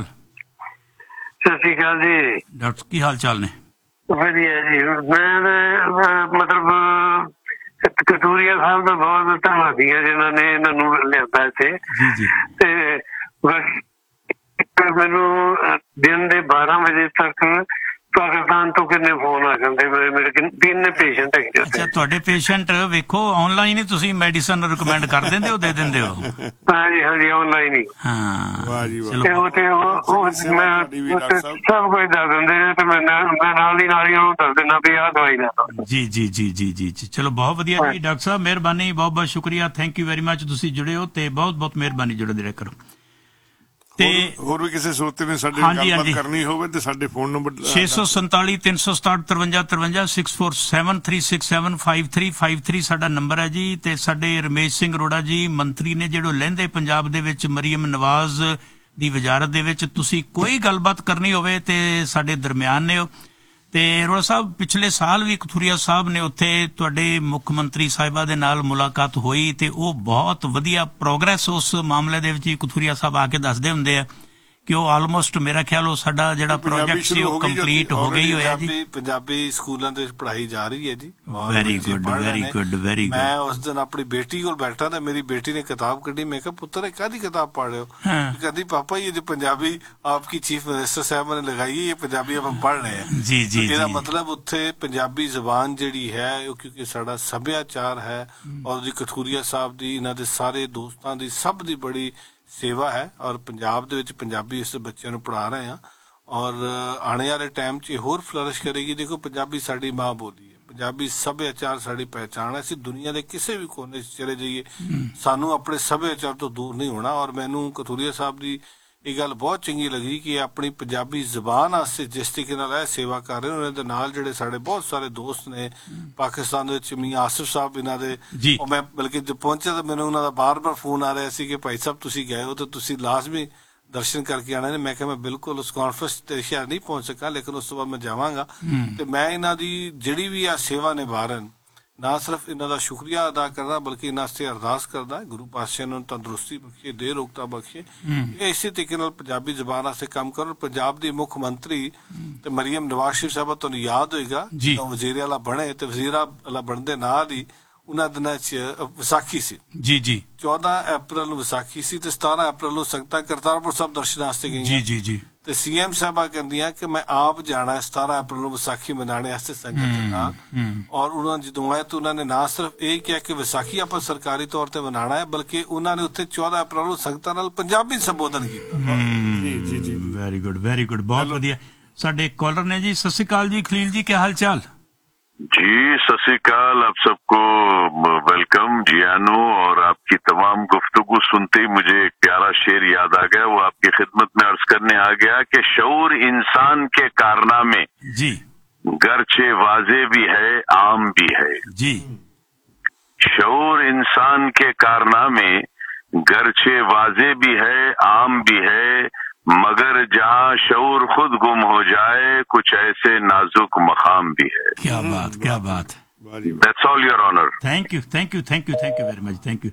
सत श्री अकाल जी। डॉक्टर की हाल चाल ने? ਵਧੀਆ ਜੀ। ਮੈਂ ਮਤਲਬ ਕਤੂਰੀਆ ਸਾਹਿਬ ਦਾ ਬਹੁਤ ਧੰਨਵਾਦੀ ਹਾਂ ਜਿਨ੍ਹਾਂ ਨੇ ਇਹਨਾਂ ਨੂੰ ਲਿਆਂਦਾ ਇੱਥੇ। ਜੀ ਜੀ। ਤੇ ਮੈਨੂੰ ਦਿਨ ਦੇ ਬਾਰਾਂ ਵਜੇ ਤੱਕ ਪਾਕਿਸਤਾਨ ਤੋਂ ਕਿੰਨੇ ਫੋਨ ਆ ਜਾਂਦੇ, ਮੇਰੇ ਤਿੰਨ ਪੇਸ਼ੈਂਟ ਹੈਗੇ। ਅੱਛਾ, ਤੁਹਾਡੇ ਪੇਸ਼ੈਂਟ ਵੇਖੋ ਆਨਲਾਈਨ ਹੀ ਤੁਸੀਂ ਮੈਡੀਸਨ ਰਿਕਮੈਂਡ ਕਰ ਦਿੰਦੇ ਹੋ, ਦੇ ਦਿੰਦੇ ਹੋ? ਹਾਂਜੀ ਹਾਂਜੀ, ਆਨਲਾਈਨ ਹੀ। ਹਾਂ, ਵਾਹ ਜੀ ਵਾਹ। ਚਲੋ ਤੇ ਉਹ ਤੇ ਉਹ ਮੈਂ ਸਭ ਕੁਝ ਦੱਸ ਦਿੰਦੇ ਨੇ ਤੇ ਮੈਂ ਮੈਂ ਨਾਲ ਦੀ ਨਾਲ ਹੀ ਉਹਨੂੰ ਦੱਸ ਦਿੰਦਾ ਵੀ ਆਹ ਦਵਾਈ ਲੈ ਲਓ। ਜੀ ਜੀ ਜੀ ਜੀ ਜੀ ਜੀ ਚਲੋ ਬਹੁਤ ਵਧੀਆ ਜੀ। ਡਾਕਟਰ ਸਾਹਿਬ ਮਿਹਰਬਾਨੀ, ਬਹੁਤ ਬਹੁਤ ਸ਼ੁਕਰੀਆ, ਥੈਂਕ ਯੂ ਵੈਰੀ ਮੱਚ। ਤੁਸੀਂ ਜੁੜੇ ਹੋ ਤੇ ਬਹੁਤ ਬਹੁਤ ਮਿਹਰਬਾਨੀ, ਜੁੜੇ ਰਹੇ ਕਰੋ। ਤੇ ਹੋਰ ਵੀ ਕਿਸੇ ਸਰੋਤੇ ਨੇ ਸਾਡੇ ਨਾਲ ਗੱਲਬਾਤ ਕਰਨੀ ਹੋਵੇ ਤੇ ਸਾਡੇ ਫੋਨ ਨੰਬਰ ਛੇ ਸੌ ਸੰਤਾਲੀ ਤਿੰਨ ਸੌ ਸਤਾਹਠ ਤਰਵੰਜਾ ਤਰਵੰਜਾ six four seven three six seven five three five three ਸਾਡਾ ਨੰਬਰ ਹੈ ਜੀ। ਤੇ ਸਾਡੇ ਰਮੇਸ਼ ਸਿੰਘ ਅਰੋੜਾ ਜੀ ਮੰਤਰੀ ਨੇ ਜਿਹੜੇ ਲਹਿੰਦੇ ਪੰਜਾਬ ਦੇ ਵਿੱਚ ਮਰੀਮ ਨਵਾਜ਼ ਦੀ ਵਜ਼ਾਰਤ ਦੇ ਵਿੱਚ, ਤੁਸੀਂ ਕੋਈ ਗੱਲਬਾਤ ਕਰਨੀ ਹੋਵੇ ਤੇ ਸਾਡੇ ਦਰਮਿਆਨ ਨੇ ਹੋ। ਤੇ ਅਰੋੜਾ ਸਾਹਿਬ ਪਿਛਲੇ ਸਾਲ ਵੀ ਕਥੂਰੀਆ ਸਾਹਿਬ ਨੇ ਉੱਥੇ ਤੁਹਾਡੇ ਮੁੱਖ ਮੰਤਰੀ ਸਾਹਿਬਾ ਦੇ ਨਾਲ ਮੁਲਾਕਾਤ ਹੋਈ ਤੇ ਉਹ ਬਹੁਤ ਵਧੀਆ ਪ੍ਰੋਗਰੈਸ ਉਸ ਮਾਮਲੇ ਦੇ ਵਿੱਚ ਕਥੂਰੀਆ ਸਾਹਿਬ ਆ ਕੇ ਦੱਸਦੇ ਹੁੰਦੇ ਆ ਕਿ ਉਹ ਆਲਮੋਸਟ ਮੇਰਾ ਖਿਆਲ ਉਹ ਸਾਡਾ ਜਿਹੜਾ ਪ੍ਰੋਜੈਕਟ ਸੀ ਉਹ ਕੰਪਲੀਟ ਹੋ ਗਈ ਹੋਇਆ ਜੀ। ਪੰਜਾਬੀ ਸਕੂਲਾਂ ਦੇ ਵਿੱਚ ਪੜ੍ਹਾਈ ਜਾ ਰਹੀ ਹੈ ਜੀ। Very good very good very good. ਮੈਂ ਉਸ ਦਿਨ ਆਪਣੀ ਬੇਟੀ ਕੋਲ ਬੈਠਾ ਤੇ ਮੇਰੀ ਬੇਟੀ ਨੇ ਕਿਤਾਬ ਕੱਢੀ। ਮੈਂ ਕਿਹਾ ਪੁੱਤਰ ਇਹ ਕਾਹਦੀ ਕਿਤਾਬ ਪੜ੍ਹ ਰਹੇ ਹੋ? ਕਹਿੰਦੀ ਪਾਪਾ ਇਹ जो पंजाबी आपकी चीफ मिनिस्टर साहब ने लगाई है ये पंजाबी हम पढ़ रहे हैं। जी जी। ਇਹਦਾ ਮਤਲਬ ਉੱਥੇ ਪੰਜਾਬੀ ਜ਼ਬਾਨ ਜਿਹੜੀ ਹੈ ਉਹ ਕਿਉਂਕਿ ਸਾਡਾ ਸੱਭਿਆਚਾਰ ਹੈ ਔਰ ਜੀ ਕਥੂਰੀਆ ਸਾਹਿਬ ਦੀ ਇਹਨਾਂ ਦੇ ਸਾਰੇ ਦੋਸਤਾਂ ਦੀ ਸਭ ਦੀ ਬੜੀ ਸੇਵਾ ਹੈ ਔਰ ਪੰਜਾਬ ਦੇ ਵਿੱਚ ਪੰਜਾਬੀ ਇਸ ਬੱਚਿਆਂ ਨੂੰ ਪੜ੍ਹਾ ਰਹੇ ਹਾਂ ਔਰ ਆਉਣੇ ਵਾਲੇ ਟਾਈਮ 'ਚ ਹੋਰ ਫਲਰਿਸ਼ ਕਰੇਗੀ। ਦੇਖੋ ਪੰਜਾਬੀ ਸਾਡੀ ਮਾਂ ਬੋਲੀ ਹੈ, ਪੰਜਾਬੀ ਸੱਭਿਆਚਾਰ ਸਾਡੀ ਪਹਿਚਾਣ ਹੈ। ਅਸੀਂ ਦੁਨੀਆ ਦੇ ਕਿਸੇ ਵੀ ਕੋਨੇ 'ਚ ਚਲੇ ਜਾਈਏ ਸਾਨੂੰ ਆਪਣੇ ਸੱਭਿਆਚਾਰ ਤੋਂ ਦੂਰ ਨਹੀਂ ਹੋਣਾ। ਔਰ ਮੈਨੂੰ ਕਥੂਰੀਆ ਸਾਹਿਬ ਦੀ ਇਹ ਗੱਲ ਬਹੁਤ ਚੰਗੀ ਲੱਗੀ ਕਿ ਆਪਣੀ ਪੰਜਾਬੀ ਜ਼ਬਾਨ ਵਾਸਤੇ ਜਿਸ ਤਰੀਕੇ ਨਾਲ ਇਹ ਸੇਵਾ ਕਰ ਰਹੇ ਉਹਨਾਂ ਦੇ ਨਾਲ ਜਿਹੜੇ ਸਾਡੇ ਬਹੁਤ ਸਾਰੇ ਦੋਸਤ ਨੇ ਪਾਕਿਸਤਾਨ ਦੇ ਵਿੱਚ, ਮੀਆਂ ਆਸਿਫ ਸਾਹਿਬ ਇਹਨਾਂ ਦੇ, ਉਹ ਮੈਂ ਬਲਕਿ ਜਦ ਪਹੁੰਚਿਆ ਤਾਂ ਮੈਨੂੰ ਉਹਨਾਂ ਦਾ ਬਾਰ-ਬਾਰ ਫੋਨ ਆ ਰਿਹਾ ਸੀ ਕਿ ਭਾਈ ਸਾਹਿਬ ਤੁਸੀਂ ਗਏ ਹੋ ਤਾਂ ਤੁਸੀਂ ਲਾਜ਼ਮੀ ਦਰਸ਼ਨ ਕਰਕੇ ਆਉਣਾ ਨੇ। ਮੈਂ ਕਿਹਾ ਮੈਂ ਬਿਲਕੁਲ ਉਸ ਕਾਨਫਰੰਸ ਤੇ ਸ਼ਾਇਦ ਨਹੀਂ ਪਹੁੰਚ ਸਕਾਂ ਲੇਕਿਨ ਉਸ ਤੋਂ ਬਾਅਦ ਮੈਂ ਜਾਵਾਂਗਾ। ਤੇ ਮੈਂ ਇਹਨਾਂ ਦੀ ਜਿਹੜੀ ਵੀ ਆ ਸੇਵਾ ਨਿਭਾ ਰਹੇ ਨਾ ਸਿਰਫ ਇਹਨਾਂ ਦਾ ਸ਼ੁਕਰੀਆ ਅਦਾ ਕਰਦਾ ਬਲਕਿ ਇਹਨਾਂ ਵਾਸਤੇ ਅਰਦਾਸ ਕਰਦਾ ਗੁਰੂ ਪਾਤਸ਼ਾਹ ਨੂੰ ਤੰਦਰੁਸਤੀ ਬਖਸ਼ੇ, ਦੇਹ ਰੋਗਤਾ ਬਖਸ਼ੇ, ਇਸੇ ਤਰੀਕੇ ਨਾਲ ਪੰਜਾਬੀ ਜ਼ਬਾਨ ਵਾਸਤੇ ਕੰਮ ਕਰਨ। ਪੰਜਾਬ ਦੇ ਮੁੱਖ ਮੰਤਰੀ ਤੇ ਮਰੀਮ ਨਵਾਜ਼ ਸ਼ਰੀਫ ਸਾਹਿਬ ਤੁਹਾਨੂੰ ਯਾਦ ਹੋਏਗਾ ਜਦੋਂ ਵਜ਼ੀਰ ਆਲਾ ਬਣੇ ਤੇ ਵਜ਼ੀਰ ਆਲਾ ਬਣਨ ਦੇ ਨਾਲ ਹੀ ਉਹਨਾਂ ਦਿਨਾਂ 'ਚ ਵਿਸਾਖੀ ਸੀ। ਜੀ ਜੀ। ਚੌਦਾਂ ਅਪ੍ਰੈਲ ਨੂੰ ਵਿਸਾਖੀ ਸੀ ਤੇ ਸਤਾਰਾਂ ਅਪ੍ਰੈਲ ਨੂੰ ਸੰਗਤਾਂ ਕਰਤਾਰਪੁਰ ਸਾਹਿਬ ਦਰਸ਼ਨ ਵਾਸਤੇ ਗਈਆਂ। ਜੀ ਜੀ ਜੀ। ਤੇ ਸੀਐਮ ਸਾਹਿਬਾ ਕਹਿੰਦੀਆਂ ਕਿ ਮੈਂ ਆਪ ਜਾਣਾ ਸਤਾਰਾਂ ਅਪ੍ਰੈਲ ਨੂੰ ਵਿਸਾਖੀ ਮਨਾਉਣੇ ਵਾਸਤੇ ਸੰਗਤ ਦੇ ਨਾਲ। ਔਰ ਉਹਨਾਂ ਜਦੋਂ ਆਏ ਤਾਂ ਉਹਨਾਂ ਨੇ ਨਾ ਸਿਰਫ ਇਹ ਕਿਹਾ ਕਿ ਵਿਸਾਖੀ ਆਪਾਂ ਸਰਕਾਰੀ ਤੌਰ ਤੇ ਮਨਾਉਣਾ ਹੈ ਬਲਕਿ ਉਹਨਾਂ ਨੇ ਉੱਥੇ ਚੌਦਾਂ ਅਪ੍ਰੈਲ ਨੂੰ ਸੰਗਤਾਂ ਨਾਲ ਪੰਜਾਬੀ ਸੰਬੋਧਨ ਕੀਤਾ। ਜੀ ਜੀ ਜੀ। ਵੈਰੀ ਗੁੱਡ ਵੈਰੀ ਗੁੱਡ, ਬਹੁਤ ਵਧੀਆ। ਸਾਡੇ ਕਾਲਰ ਨੇ ਜੀ। ਸਤਿ ਸ਼੍ਰੀ ਅਕਾਲ ਜੀ ਖਲੀਲ ਜੀ, ਕੀ ਹਾਲ ਚਾਲ? जी सत श्री अकाल, आप सबको वेलकम जियानो। और आपकी तमाम गुफ्तगू सुनते ही मुझे एक प्यारा शेर याद आ गया, वो आपकी खिदमत में अर्ज करने आ गया कि शऊर इंसान के कारनामे जी गरचे वाजे भी है आम भी है। जी शऊर इंसान के कारनामे गरचे वाजे भी है आम भी है, मगर जहां शऊर खुद गुम हो जाए कुछ ऐसे नाजुक मकाम भी है। क्या बात, क्या बात। That's all, Your Honor. Thank you, thank you, thank you, thank you very much, thank you.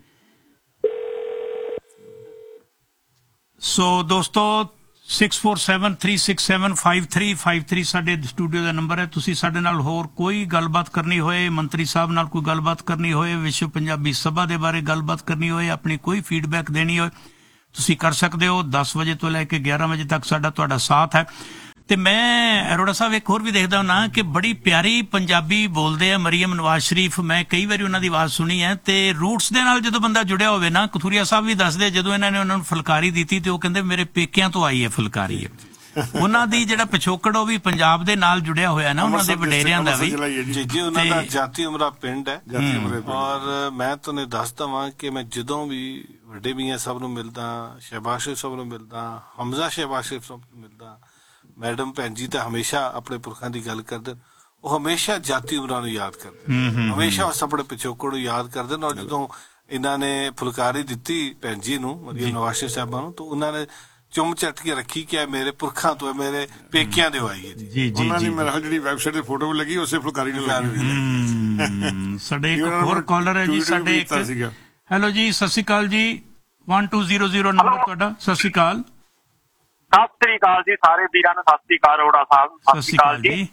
ਸੋ ਦੋਸਤੋ six four seven three six seven five three five three ਸਾਡੇ ਸਟੂਡੀਓ ਦਾ ਨੰਬਰ ਹੈ। ਤੁਸੀਂ ਸਾਡੇ ਨਾਲ ਹੋਰ ਕੋਈ ਗੱਲਬਾਤ ਕਰਨੀ ਹੋਏ, ਮੰਤਰੀ ਸਾਹਿਬ ਨਾਲ ਕੋਈ ਗੱਲਬਾਤ ਕਰਨੀ ਹੋਏ, ਵਿਸ਼ਵ ਪੰਜਾਬੀ ਸਭਾ ਦੇ ਬਾਰੇ ਗੱਲਬਾਤ ਕਰਨੀ ਹੋਏ, ਆਪਣੀ ਕੋਈ ਫੀਡਬੈਕ ਦੇਣੀ ਹੋਏ, ਤੁਸੀਂ ਕਰ ਸਕਦੇ ਹੋ। ਦਸ ਵਜੇ ਤੋਂ ਲੈ ਕੇ ਗਿਆਰਾਂ ਵਜੇ ਤੱਕ ਸਾਡਾ ਤੁਹਾਡਾ ਸਾਥ ਹੈ। ਤੇ ਮੈਂ ਅਰੋੜਾ ਸਾਹਿਬ ਇੱਕ ਹੋਰ ਵੀ ਦੇਖਦਾ ਹਾਂ ਨਾ ਕਿ ਬੜੀ ਪਿਆਰੀ ਪੰਜਾਬੀ ਬੋਲਦੇ ਆ ਮਰੀਮ ਨਵਾਜ਼ ਸ਼ਰੀਫ। ਮੈਂ ਕਈ ਵਾਰੀ ਉਹਨਾਂ ਦੀ ਆਵਾਜ਼ ਸੁਣੀ ਹੈ ਤੇ ਰੂਟਸ ਦੇ ਨਾਲ ਜਦੋਂ ਬੰਦਾ ਜੁੜਿਆ ਹੋਵੇ ਨਾ, ਕਥੂਰੀਆ ਸਾਹਿਬ ਵੀ ਦੱਸਦੇ ਜਦੋਂ ਇਹਨਾਂ ਨੇ ਉਹਨਾਂ ਨੂੰ ਫੁਲਕਾਰੀ ਦਿੱਤੀ ਤੇ ਉਹ ਕਹਿੰਦੇ ਮੇਰੇ ਪੇਕਿਆਂ ਤੋਂ ਆਈ ਹੈ ਫੁਲਕਾਰੀ। ਉਹਨਾਂ ਦੀ ਜਿਹੜਾ ਪਿਛੋਕੜ ਉਹ ਵੀ ਪੰਜਾਬ ਦੇ ਨਾਲ ਜੁੜਿਆ ਹੋਇਆ ਨਾ, ਉਹਨਾਂ ਦੇ ਵਡੇਰਿਆਂ ਦਾ ਵੀ। ਜੀ ਜੀ ਉਹਨਾਂ ਦਾ ਜਾਤੀ ਉਮਰਾ ਪਿੰਡ ਹੈ। ਔਰ ਮੈਂ ਤੁਹਾਨੂੰ ਦੱਸ ਦਵਾਂ ਕਿ ਮੈਂ ਜਦੋਂ ਵੀ ਵੱਡੇ ਮੀਆਂ ਸਾਹਿਬ ਨੂੰ ਮਿਲਦਾ, ਸ਼ਹਿਬਾਜ਼ ਸ਼ਰੀਫ ਸਾਹਿਬ ਨੂੰ ਮਿਲਦਾ, ਹਮਜ਼ਾ ਸ਼ਹਿਬਾਜ਼ ਸ਼ਰੀਫ ਸਾਹਿਬ ਨੂੰ ਮਿਲਦਾ, ਮੈਡਮ ਭੈਣ ਜੀ ਤਾਂ ਹਮੇਸ਼ਾ ਆਪਣੇ ਪੁਰਖਾਂ ਦੀ ਗੱਲ ਕਰਦੇ, ਉਹ ਹਮੇਸ਼ਾ ਜਾਤੀ ਉਮਰਾਂ ਨੂੰ ਯਾਦ ਕਰਦੇ, ਹਮੇਸ਼ਾ ਉਸ ਆਪਣੇ ਪਿਛੋਕੜ ਨੂੰ ਯਾਦ ਕਰਦੇ। ਔਰ ਜਦੋਂ ਇਹਨਾਂ ਨੇ ਫੁਲਕਾਰੀ ਦਿੱਤੀ ਭੈਣ ਜੀ ਨੂੰ, ਮਰੀਮ ਨਵਾਜ਼ ਸ਼ਰੀਫ ਸਾਹਿਬਾਂ ਨੂੰ, ਤਾਂ ਉਹਨਾਂ ਨੇ ਚੁੰਮ ਚੱਟ ਕੇ ਰੱਖੀ ਕਿ ਮੇਰੇ ਪੁਰਖਾਂ ਤੋਂ, ਮੇਰੇ ਪੇਕਿਆਂ ਦੇ ਆਈ ਹੈ। ਜੀ ਜੀ ਉਹਨਾਂ ਦੀ ਮੇਰੇ ਜਿਹੜੀ ਵੈਬਸਾਈਟ ਤੇ ਫੋਟੋ ਵੀ ਲੱਗੀ ਉਸੇ ਫੁਲਕਾਰੀ ਨੂੰ ਲੱਗੀ ਹੋਈ। ਸਾਡੇ ਇੱਕ ਹੋਰ ਕਾਲਰ ਹੈ ਜੀ, ਸਾਡੇ ਇੱਕ ਹੈਲੋ ਜੀ, ਸਤਿ ਸ਼੍ਰੀ ਅਕਾਲ ਜੀ, one two zero zero number ਤੁਹਾਡਾ। ਸਤਿ ਸ਼੍ਰੀ ਅਕਾਲ। ਸਤਿ ਸ੍ਰੀ ਅਕਾਲ ਜੀ ਸਾਰੇ ਵੀਰਾਂ ਨੂੰ, ਸਤਿ ਸ੍ਰੀ ਅਕਾਲ ਅਰੋੜਾ ਸਾਹਿਬ, ਸਤਿ ਸ੍ਰੀ ਅਕਾਲ ਜੀ।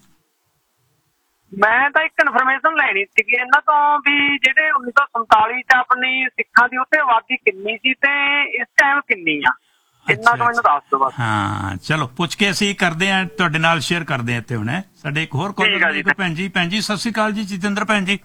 ਮੈਂ ਤਾਂ ਇੱਕ ਇਨਫੋਰਮੇਸ਼ਨ ਲੈਣੀ ਸੀਗੀ ਇਹਨਾਂ ਤੋਂ ਵੀ ਜਿਹੜੇ ਉੱਨੀ ਸੌ ਸੰਤਾਲੀ ਚ ਆਪਣੀ ਸਿੱਖਾਂ ਦੀ ਉੱਥੇ ਆਬਾਦੀ ਕਿੰਨੀ ਸੀ ਤੇ ਇਸ ਟਾਈਮ ਕਿੰਨੀ ਆ, ਇੰਨਾ ਤੋਂ ਮੈਨੂੰ ਦੱਸ ਦਿਓ ਬਸ। ਹਾਂ ਚਲੋ ਪੁੱਛ ਕੇ ਅਸੀਂ ਕਰਦੇ ਹਾਂ, ਤੁਹਾਡੇ ਨਾਲ ਸ਼ੇਅਰ ਕਰਦੇ ਹਾਂ ਇੱਥੇ ਹੁਣ। ਸਾਡੇ ਇੱਕ ਹੋਰ ਕਾਲਰ ਭੈਣ ਜੀ, ਭੈਣ ਜੀ ਸਤਿ ਸ਼੍ਰੀ ਅਕਾਲ ਜੀ, ਜਤਿੰਦਰ ਭੈਣ ਜੀ।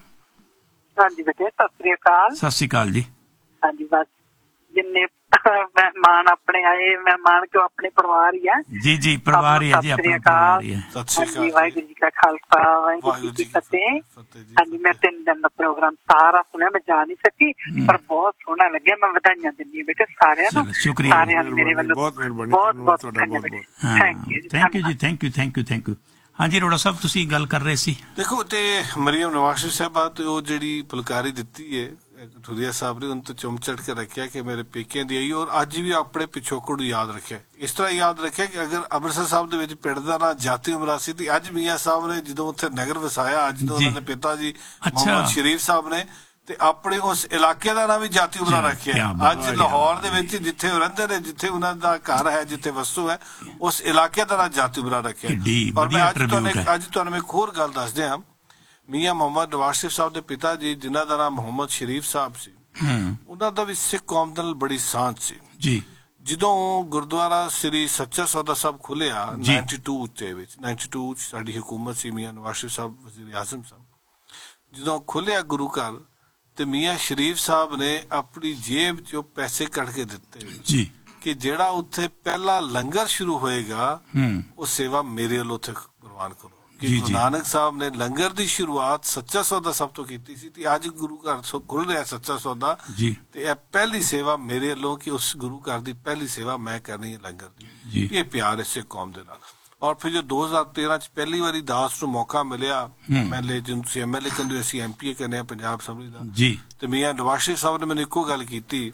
ਹਾਂਜੀ ਬੇਟੇ ਸਤਿ ਸ੍ਰੀ ਅਕਾਲ। ਸਤਿ ਸ਼੍ਰੀ ਅਕਾਲ ਜੀ। ਹਾਂਜੀ ਬਸ ਜਿੰਨੇ ਮਹਿਮਾਨ ਆਪਣੇ ਆਏ, ਮਹਿਮਾਨ ਕਿਉਂ ਆਪਣੇ ਪਰਿਵਾਰ ਹੀ ਹੈ। ਜੀ ਜੀ ਪਰਿਵਾਰ ਹੀ ਹੈ ਜੀ, ਆਪਣਾ ਪਰਿਵਾਰ ਹੀ ਹੈ। ਹਾਂਜੀ ਵਾਹਿਗੁਰੂ ਜੀ ਕਾ ਖਾਲਸਾ ਵਾਹਿਗੁਰੂ ਜੀ ਕੀ ਫਤਿਹ। ਹਾਂਜੀ ਮੈਂ ਤਿੰਨ ਦਿਨ ਦਾ ਪ੍ਰੋਗਰਾਮ ਸਾਰਾ ਸੁਣਿਆ, ਮੈਂ ਜਾ ਨਹੀਂ ਸਕੀ ਪਰ ਬਹੁਤ ਸੋਹਣਾ ਲੱਗਿਆ। ਮੈਂ ਵਧਾਈਆਂ ਦਿੰਦੀ ਹਾਂ ਬੇਟੇ ਸਾਰਿਆਂ ਨੂੰ, ਸਾਰਿਆਂ ਨੂੰ ਮੇਰੇ ਵੱਲੋਂ ਬਹੁਤ ਬਹੁਤ ਬਹੁਤ ਵਧਾਈਆਂ ਬੇਟੇ। ਥੈਂਕ ਯੂ ਥੈਂਕ ਯੂ ਜੀ, thank you thank you thank you. ਹਾਂਜੀ ਅਰੋੜਾ ਸਾਹਿਬ ਤੁਸੀਂ ਗੱਲ ਕਰ ਰਹੇ ਸੀ। ਦੇਖੋ ਤੇ ਮਰੀਮ ਨਵਾਜ਼ ਸ਼ਰੀਫ ਸਾਹਿਬਾ ਤੇ ਉਹ ਜਿਹੜੀ ਫੁਲਕਾਰੀ ਦਿੱਤੀ ਹੈ ਕਠੂਰੀਆ ਸਾਹਿਬ ਨੇ, ਉਹਨੂੰ ਤਾਂ ਚੁੰਮ ਚੜ ਕੇ ਰੱਖਿਆ ਕਿ ਮੇਰੇ ਪੇਕਿਆਂ ਦੀ ਆਈ, ਔਰ ਅੱਜ ਵੀ ਆਪਣੇ ਪਿਛੋਕੜ ਨੂੰ ਯਾਦ ਰੱਖਿਆ। ਇਸ ਤਰ੍ਹਾਂ ਯਾਦ ਰੱਖਿਆ ਕਿ ਅਗਰ ਅੰਮ੍ਰਿਤਸਰ ਸਾਹਿਬ ਦੇ ਵਿੱਚ ਪਿੰਡ ਦਾ ਨਾਂ ਜਾਤੀ ਉਮਰਾ ਸੀ ਤੇ ਅੱਜ ਮੀਆਂ ਸਾਹਿਬ ਨੇ ਜਦੋਂ ਉੱਥੇ ਨਗਰ ਵਸਾਇਆ, ਅੱਜ ਜਦੋਂ ਉਹਨਾਂ ਦੇ ਪਿਤਾ ਜੀ ਮੁਹੰਮਦ ਸ਼ਰੀਫ ਸਾਹਿਬ ਨੇ ਤੇ ਆਪਣੇ ਉਸ ਇਲਾਕੇ ਦਾ ਨਾਂ ਵੀ ਜਾਤੀ ਉਮਰਾ ਰੱਖਿਆ। ਅੱਜ ਲਾਹੌਰ ਦੇ ਵਿੱਚ ਜਿੱਥੇ ਉਹ ਰਹਿੰਦੇ ਨੇ, ਜਿੱਥੇ ਉਹਨਾਂ ਦਾ ਘਰ ਹੈ, ਜਿੱਥੇ ਵਸਤੂ ਹੈ, ਉਸ ਇਲਾਕੇ ਦਾ ਨਾਂ ਜਾਤੀ ਉਮਰਾ ਰੱਖਿਆ। ਔਰ ਮੈਂ ਅੱਜ ਤੁਹਾਨੂੰ ਅੱਜ ਤੁਹਾਨੂੰ ਇੱਕ ਹੋਰ ਗੱਲ ਦੱਸਦੇ ਹਾਂ। ਮੀਆਂ ਮੁਹੰਮਦ ਨਵਾਜ਼ ਸ਼ਰੀਫ ਸਾਹਿਬ ਦੇ ਪਿਤਾ ਜੀ ਜਿਨ੍ਹਾਂ ਦਾ ਨਾਮ ਮੁਹੰਮਦ ਸ਼ਰੀਫ ਸਾਹਿਬ ਸੀ, ਉਹਨਾਂ ਦਾ ਵੀ ਸਿੱਖ ਕੌਮ ਨਾਲ ਬੜੀ ਸਾਂਝ ਸੀ ਜੀ। ਜਦੋਂ ਗੁਰਦੁਆਰਾ ਸ੍ਰੀ ਸੱਚਾ ਸੌਦਾ ਸਾਹਿਬ ਖੁੱਲਿਆ ਨਾਈਨਟੀ ਟੂ ਦੇ ਵਿੱਚ, ਨਾਈਨਟੀ ਟੂ ਚ ਸਾਡੀ ਹੁਕੂਮਤ ਸੀ, ਮੀਆਂ ਨਵਾਜ਼ ਸ਼ਰੀਫ ਸਾਹਿਬ ਵਜ਼ੀਰ ਆਜ਼ਮ ਸਾਹਿਬ, ਜਦੋਂ ਖੁੱਲਿਆ ਗੁਰੂ ਘਰ ਤੇ ਮੀਆਂ ਸ਼ਰੀਫ ਸਾਹਿਬ ਨੇ ਆਪਣੀ ਜੇਬ ਚੋਂ ਪੈਸੇ ਕੱਢ ਕੇ ਦਿੱਤੇ ਜੀ ਕਿ ਜਿਹੜਾ ਉੱਥੇ ਪਹਿਲਾ ਲੰਗਰ ਸ਼ੁਰੂ ਹੋਏਗਾ ਉਹ ਸੇਵਾ ਮੇਰੇ ਵੱਲੋਂ ਉੱਥੇ ਪ੍ਰਵਾਨ ਕਰੋ। ਕਿ ਗੁਰੂ ਨਾਨਕ ਸਾਹਿਬ ਨੇ ਲੰਗਰ ਦੀ ਸ਼ੁਰੂਆਤ ਸੱਚਾ ਸੌਦਾ ਸਭ ਤੋਂ ਕੀਤੀ ਸੀ ਤੇ ਅੱਜ ਗੁਰੂ ਘਰ ਖੁੱਲ ਰਿਹਾ ਸੱਚਾ ਸੌਦਾ ਤੇ ਇਹ ਪਹਿਲੀ ਸੇਵਾ ਮੇਰੇ ਵੱਲੋਂ ਕਿ ਉਸ ਗੁਰੂ ਘਰ ਦੀ ਪਹਿਲੀ ਸੇਵਾ ਮੈਂ ਕਰਨੀ ਹੈ ਲੰਗਰ ਦੀ। ਇਹ ਪਿਆਰ ਇਸੇ ਕੌਮ ਦੇ ਨਾਲ। ਔਰ ਫਿਰ ਜੋ ਦੋ ਹਜ਼ਾਰ ਤੇਰਾਂ ਚ ਪਹਿਲੀ ਵਾਰੀ ਦਾਸ ਨੂੰ ਮੌਕਾ ਮਿਲਿਆ, ਐਮਐਲਏ ਜਿਹਨੂੰ ਤੁਸੀਂ ਐਮਐਲਏ ਕਹਿੰਦੇ, ਅਸੀਂ ਐਮਪੀਏ ਕਹਿੰਦੇ ਆ ਪੰਜਾਬ ਅਸੈਂਬਲੀ ਦਾ, ਤੇ ਮੀਆਂ ਨਵਾਜ਼ ਸ਼ਰੀਫ ਸਾਹਿਬ ਨੇ ਮੈਨੂੰ ਇੱਕੋ ਗੱਲ ਕੀਤੀ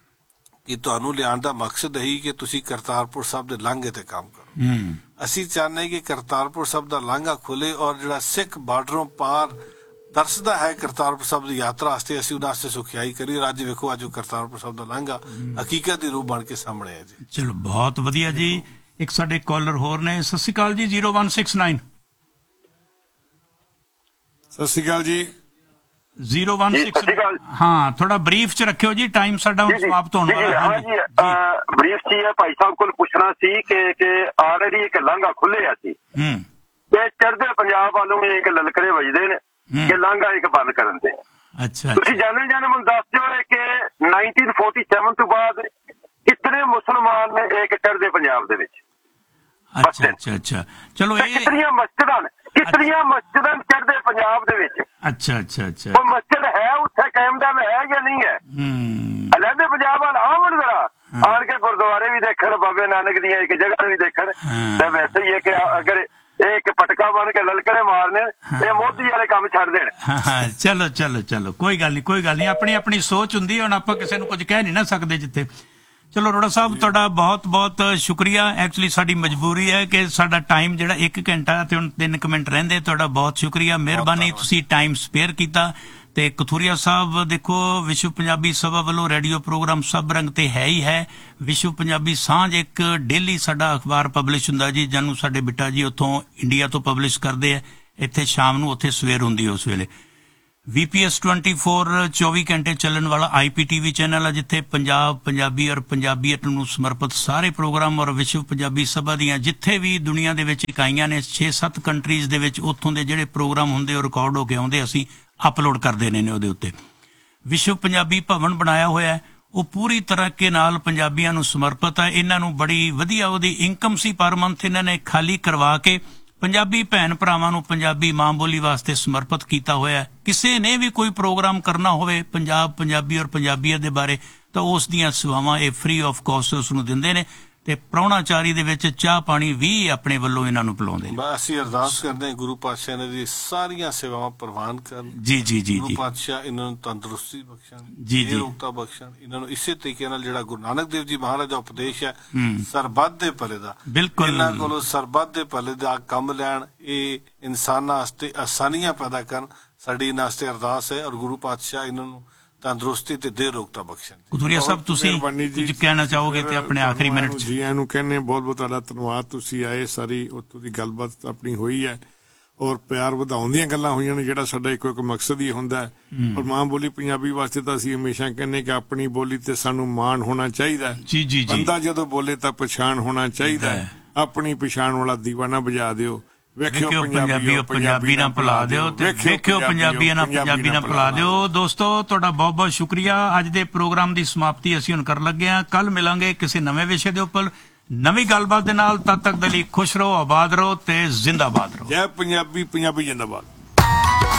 ਕਿ ਤੁਹਾਨੂੰ ਲਿਆਉਣ ਦਾ ਮਕਸਦ ਇਹੀ ਕਿ ਤੁਸੀਂ ਕਰਤਾਰਪੁਰ ਸਾਹਿਬ ਦੇ ਲਾਂਘੇ ਤੇ ਕੰਮ ਕਰੋ। ਅਸੀਂ ਚਾਹੁੰਦੇ ਕਿ ਕਰਤਾਰਪੁਰ ਸਾਹਿਬ ਦਾ ਲਾਂਘਾ ਖੁੱਲੇ ਔਰ ਜਿਹੜਾ ਸਿੱਖ ਬਾਰਡਰੋਂ ਪਾਰ ਤਰਸਦਾ ਹੈ ਕਰਤਾਰਪੁਰ ਸਾਹਿਬ ਦੀ ਯਾਤਰਾ ਵਾਸਤੇ, ਅਸੀਂ ਉਹਨਾਂ ਵਾਸਤੇ ਸੁਖਿਆਈ ਕਰੀਏ। ਅੱਜ ਵੇਖੋ ਅੱਜ ਕਰਤਾਰਪੁਰ ਸਾਹਿਬ ਦਾ ਲਾਂਘਾ ਹਕੀਕਤ ਦੀ ਰੂਪ ਬਣ ਕੇ ਸਾਹਮਣੇ ਹੈ ਜੀ। ਚਲੋ ਬਹੁਤ ਵਧੀਆ ਜੀ। ਇੱਕ ਸਾਡੇ ਕਾਲਰ ਹੋਰ ਨੇ। ਸਤਿ ਸ਼੍ਰੀ ਅਕਾਲ ਜੀ, ਜ਼ੀਰੋ ਵਨ ਸਿਕਸ ਨਾਈਨ। ਸਤਿ ਸ਼੍ਰੀ ਅਕਾਲ ਜੀ। Zero one six. ਹਾਂ ਥੋੜਾ ਬਰੀਫ ਚ ਰੱਖਿਓ ਜੀ, ਟਾਈਮ ਸਾਡਾ ਹੁਣ ਸਮਾਪਤ ਹੋਣ ਵਾਲਾ ਹੈ। ਬਰੀਫ ਚ ਹੈ ਭਾਈ ਸਾਹਿਬ ਕੋਲ ਪੁੱਛਣਾ ਸੀ ਕਿ ਕਿ ਆਲਰੇਡੀ ਇੱਕ ਲਾਂਘਾ ਖੁੱਲਿਆ ਸੀ ਤੇ ਚੜ੍ਹਦੇ ਪੰਜਾਬ ਵੱਲੋਂ ਇੱਕ ਲਲਕਰੇ ਵੱਜਦੇ ਨੇ ਕਿ ਲਾਂਘਾ ਇੱਕ ਬੰਦ ਕਰਨ ਦੇ। ਅੱਛਾ ਤੁਸੀਂ ਜਾਣੇ ਜਾਣੇ ਮੈਨੂੰ ਦੱਸ ਦਿਓ ਕਿ ਨਾਈਨਟੀਨ ਫੋਰਟੀ ਸੈਵਨ ਤੋਂ ਬਾਅਦ ਕਿਤਨੇ ਮੁਸਲਮਾਨ ਨੇ ਇੱਕ ਚੜ੍ਹਦੇ ਪੰਜਾਬ ਦੇ ਵਿੱਚ? ਅੱਛਾ ਅੱਛਾ ਅੱਛਾ ਚਲੋ ਇਹ ਕਿਤਨੀਆਂ ਮਸਜਿਦਾਂ ਕਿਤਨੀਆਂ ਮਸਜਿਦਾਂ ਚੜ੍ਹਦੇ ਪੰਜਾਬ ਦੇ ਵਿੱਚ? ਅੱਛਾ ਅੱਛਾ ਅੱਛਾ ਕੋਈ ਮਸਜਿਦ ਹੈ ਉੱਥੇ ਕਾਇਮ ਦਾ ਹੈ ਜਾਂ ਨਹੀਂ ਹੈ? ਅਲੱਦੇ ਪੰਜਾਬ ਵਾਲ ਆਵਣ ਜ਼ਰਾ ਆਣ ਕੇ ਗੁਰਦੁਆਰੇ ਵੀ ਦੇਖਣ, ਬਾਬੇ ਨਾਨਕ ਦੀਆਂ ਇੱਕ ਜਗ੍ਹਾ ਵੀ ਦੇਖਣ। ਤੇ ਵੈਸੇ ਹੀ ਹੈ ਕਿ ਅਗਰ ਇਹ ਇੱਕ ਪਟਕਾ ਬਣ ਕੇ ਲਲਕਰੇ ਮਾਰਨੇ ਇਹ ਮੋਦੀ ਵਾਲੇ ਕੰਮ ਛੱਡ ਦੇਣ। ਚਲੋ ਚਲੋ ਚਲੋ ਕੋਈ ਗੱਲ ਨਹੀਂ ਕੋਈ ਗੱਲ ਨਹੀਂ, ਆਪਣੀ ਆਪਣੀ ਸੋਚ ਹੁੰਦੀ ਹੈ। ਹੁਣ ਆਪਾਂ ਕਿਸੇ ਨੂੰ ਕੁਝ ਕਹਿ ਨਹੀਂ ਨਾ ਸਕਦੇ ਜਿੱਥੇ। ਚਲੋ ਅਰੋੜਾ ਸਾਹਿਬ ਤੁਹਾਡਾ ਬਹੁਤ ਬਹੁਤ ਸ਼ੁਕਰੀਆ। ਐਕਚੁਅਲੀ ਸਾਡੀ ਮਜਬੂਰੀ ਹੈ ਕਿ ਸਾਡਾ ਟਾਈਮ ਜਿਹੜਾ ਇੱਕ ਘੰਟਾ ਤੇ ਹੁਣ ਤਿੰਨ ਕੁ ਮਿੰਟ ਰਹਿੰਦੇ। ਤੁਹਾਡਾ ਬਹੁਤ ਸ਼ੁਕਰੀਆ, ਮਿਹਰਬਾਨੀ, ਤੁਸੀਂ ਟਾਈਮ ਸਪੇਅਰ ਕੀਤਾ। ਤੇ ਕਥੂਰੀਆ ਸਾਹਿਬ ਦੇਖੋ, ਵਿਸ਼ਵ ਪੰਜਾਬੀ ਸਭਾ ਵੱਲੋਂ ਰੇਡੀਓ ਪ੍ਰੋਗਰਾਮ ਸਭ ਰੰਗ ਤੇ ਹੈ ਹੀ ਹੈ। ਵਿਸ਼ਵ ਪੰਜਾਬੀ ਸਾਂਝ ਇੱਕ ਡੇਲੀ ਸਾਡਾ ਅਖਬਾਰ ਪਬਲਿਸ਼ ਹੁੰਦਾ ਜੀ, ਜਿਹਨੂੰ ਸਾਡੇ ਬਿੱਟਾ ਜੀ ਉੱਥੋਂ ਇੰਡੀਆ ਤੋਂ ਪਬਲਿਸ਼ ਕਰਦੇ ਆ। ਇੱਥੇ ਸ਼ਾਮ ਨੂੰ, ਉੱਥੇ ਸਵੇਰ ਹੁੰਦੀ ਉਸ ਵੇਲੇ। ਵੀ ਪੀ ਐਸ ਟਵੈਂਟੀ ਫੋਰ ਚੌਵੀ ਘੰਟੇ ਚੱਲਣ ਵਾਲਾ ਆਈ ਪੀ ਟੀ ਵੀ ਚੈਨਲ ਹੈ, ਜਿੱਥੇ ਪੰਜਾਬ, ਪੰਜਾਬੀ ਔਰ ਪੰਜਾਬੀਅਤ ਨੂੰ ਸਮਰਪਿਤ ਸਾਰੇ ਪ੍ਰੋਗਰਾਮ ਔਰ ਵਿਸ਼ਵ ਪੰਜਾਬੀ ਸਭਾ ਦੀਆਂ ਜਿੱਥੇ ਵੀ ਦੁਨੀਆ ਦੇ ਵਿੱਚ ਇਕਾਈਆਂ ਨੇ, ਛੇ ਸੱਤ ਕੰਟਰੀਜ਼ ਦੇ ਵਿੱਚ ਉੱਥੋਂ ਦੇ ਜਿਹੜੇ ਪ੍ਰੋਗਰਾਮ ਹੁੰਦੇ ਉਹ ਰਿਕਾਰਡ ਹੋ ਕੇ ਆਉਂਦੇ, ਅਸੀਂ ਅਪਲੋਡ ਕਰਦੇ ਨੇ ਉਹਦੇ ਉੱਤੇ। ਵਿਸ਼ਵ ਪੰਜਾਬੀ ਭਵਨ ਬਣਾਇਆ ਹੋਇਆ ਹੈ, ਉਹ ਪੂਰੀ ਤਰੀਕੇ ਨਾਲ ਪੰਜਾਬੀਆਂ ਨੂੰ ਸਮਰਪਿਤ ਹੈ। ਇਹਨਾਂ ਨੂੰ ਬੜੀ ਵਧੀਆ ਉਹਦੀ ਇਨਕਮ ਸੀ ਪਰ ਮੰਥ, ਇਹਨਾਂ ਨੇ ਖਾਲੀ ਕਰਵਾ ਕੇ ਪੰਜਾਬੀ ਭੈਣ ਭਰਾਵਾਂ ਨੂੰ ਪੰਜਾਬੀ ਮਾਂ ਬੋਲੀ ਵਾਸਤੇ ਸਮਰਪਿਤ ਕੀਤਾ ਹੋਇਆ ਹੈ। ਕਿਸੇ ਨੇ ਵੀ ਕੋਈ ਪ੍ਰੋਗਰਾਮ ਕਰਨਾ ਹੋਵੇ ਪੰਜਾਬ, ਪੰਜਾਬੀ ਔਰ ਪੰਜਾਬੀਅਤ ਦੇ ਬਾਰੇ, ਤਾਂ ਉਸ ਦੀਆਂ ਸੇਵਾਵਾਂ ਇਹ ਫ੍ਰੀ ਆਫ ਕਾਸਟ ਉਸ ਨੂੰ ਦਿੰਦੇ ਨੇ ਤੇ ਪ੍ਰਾਹੁਣਾਚਾਰੀ ਦੇ ਵਿੱਚ ਚਾਹ ਪਾਣੀ ਵੀ ਆਪਣੇ ਵੱਲੋਂ ਇਹਨਾਂ ਨੂੰ ਪਿਲਾਉਂਦੇ ਨੇ। ਅਸੀਂ ਅਰਦਾਸ ਕਰਦੇ ਹਾਂ ਗੁਰੂ ਪਾਤਸ਼ਾਹ ਇਹਨਾਂ ਦੀ ਸਾਰੀਆਂ ਸੇਵਾਵਾਂ ਪ੍ਰਵਾਨ ਕਰਨ। ਜੀ ਜੀ ਜੀ ਗੁਰੂ ਪਾਤਸ਼ਾਹ ਇਹਨਾਂ ਨੂੰ ਤੰਦਰੁਸਤੀ ਬਖਸ਼ਣ, ਜੀ ਜੀ ਰੋਗਤਾ ਬਖਸ਼ਣ। ਇਹਨਾਂ ਨੂੰ ਇਸੇ ਤਰੀਕੇ ਨਾਲ ਜਿਹੜਾ ਗੁਰੂ ਨਾਨਕ ਦੇਵ ਜੀ ਮਹਾਰਾਜ ਦਾ ਉਪਦੇਸ਼ ਹੈ ਸਰਬੱਤ ਦੇ ਭਲੇ ਦਾ, ਬਿਲਕੁਲ ਇਹਨਾਂ ਕੋਲੋਂ ਸਰਬੱਤ ਦੇ ਭਲੇ ਦਾ ਕੰਮ ਲੈਣ, ਇਹ ਇਨਸਾਨਾਂ ਵਾਸਤੇ ਆਸਾਨੀਆਂ ਪੈਦਾ ਕਰਨ। ਸਾਡੀ ਇਹਨਾਂ ਵਾਸਤੇ ਅਰਦਾਸ ਹੈ ਔਰ ਗੁਰੂ ਪਾਤਸ਼ਾਹ ਇਹਨਾਂ ਨੂੰ ਤੰਦਰੁਸਤੀ ਤੇ ਦੇ ਰੋਗਤਾ ਬਖਸ਼ਣ। ਕਥੂਰੀਆ ਸਾਹਿਬ ਤੁਸੀਂ ਕੁਝ ਕਹਿਣਾ ਚਾਹੋਗੇ ਤੇ ਆਪਣੇ ਆਖਰੀ ਮਿੰਟ ਚ? ਜੀ ਇਹਨੂੰ ਕਹਿੰਦੇ ਬਹੁਤ ਬਹੁਤ ਤੁਹਾਡਾ ਧੰਨਵਾਦ, ਤੁਸੀਂ ਆਏ, ਸਾਰੀ ਉੱਥੋਂ ਦੀ ਗੱਲਬਾਤ ਆਪਣੀ ਹੋਈ ਹੈ ਔਰ ਪਿਆਰ ਵਧਾਉਣ ਦੀਆਂ ਗੱਲਾਂ ਹੋਈਆਂ ਨੇ, ਜਿਹੜਾ ਸਾਡਾ ਇੱਕੋ ਇੱਕ ਮਕਸਦ ਹੀ ਹੁੰਦਾ ਹੈ। ਔਰ ਮਾਂ ਬੋਲੀ ਪੰਜਾਬੀ ਵਾਸਤੇ ਤਾਂ ਅਸੀਂ ਹਮੇਸ਼ਾ ਕਹਿੰਦੇ ਕਿ ਆਪਣੀ ਬੋਲੀ ਤੇ ਸਾਨੂੰ ਮਾਣ ਹੋਣਾ ਚਾਹੀਦਾ ਹੈ। ਜੀ ਜੀ ਜੀ, ਬੰਦਾ ਜਦੋਂ ਬੋਲੇ ਤਾਂ ਪਛਾਣ ਹੋਣਾ ਚਾਹੀਦਾ ਹੈ। ਆਪਣੀ ਪਛਾਣ ਵਾਲਾ ਦੀਵਾਨਾ ਬਜਾ ਦਿਓ, ਵੇਖਿਓ ਪੰਜਾਬੀਓ ਪੰਜਾਬੀ ਨਾ ਭੁਲਾ ਦਿਓ, ਤੇ ਵੇਖਿਓ ਪੰਜਾਬੀਆਂ ਨਾਲ ਪੰਜਾਬੀ ਨਾ ਭੁਲਾ ਦਿਓ। ਦੋਸਤੋ ਤੁਹਾਡਾ ਬਹੁਤ ਬਹੁਤ ਸ਼ੁਕਰੀਆ। ਅੱਜ ਦੇ ਪ੍ਰੋਗਰਾਮ ਦੀ ਸਮਾਪਤੀ ਅਸੀਂ ਹੁਣ ਕਰਨ ਲੱਗੇ ਹਾਂ। ਕੱਲ ਮਿਲਾਂਗੇ ਕਿਸੇ ਨਵੇਂ ਵਿਸ਼ੇ ਦੇ ਉੱਪਰ ਨਵੀਂ ਗੱਲਬਾਤ ਦੇ ਨਾਲ। ਤਦ ਤੱਕ ਦੇ ਲਈ ਖੁਸ਼ ਰਹੋ, ਆਬਾਦ ਰਹੋ ਤੇ ਜ਼ਿੰਦਾਬਾਦ ਰਹੋ। ਜੈ ਪੰਜਾਬੀ, ਪੰਜਾਬੀ ਜ਼ਿੰਦਾਬਾਦ।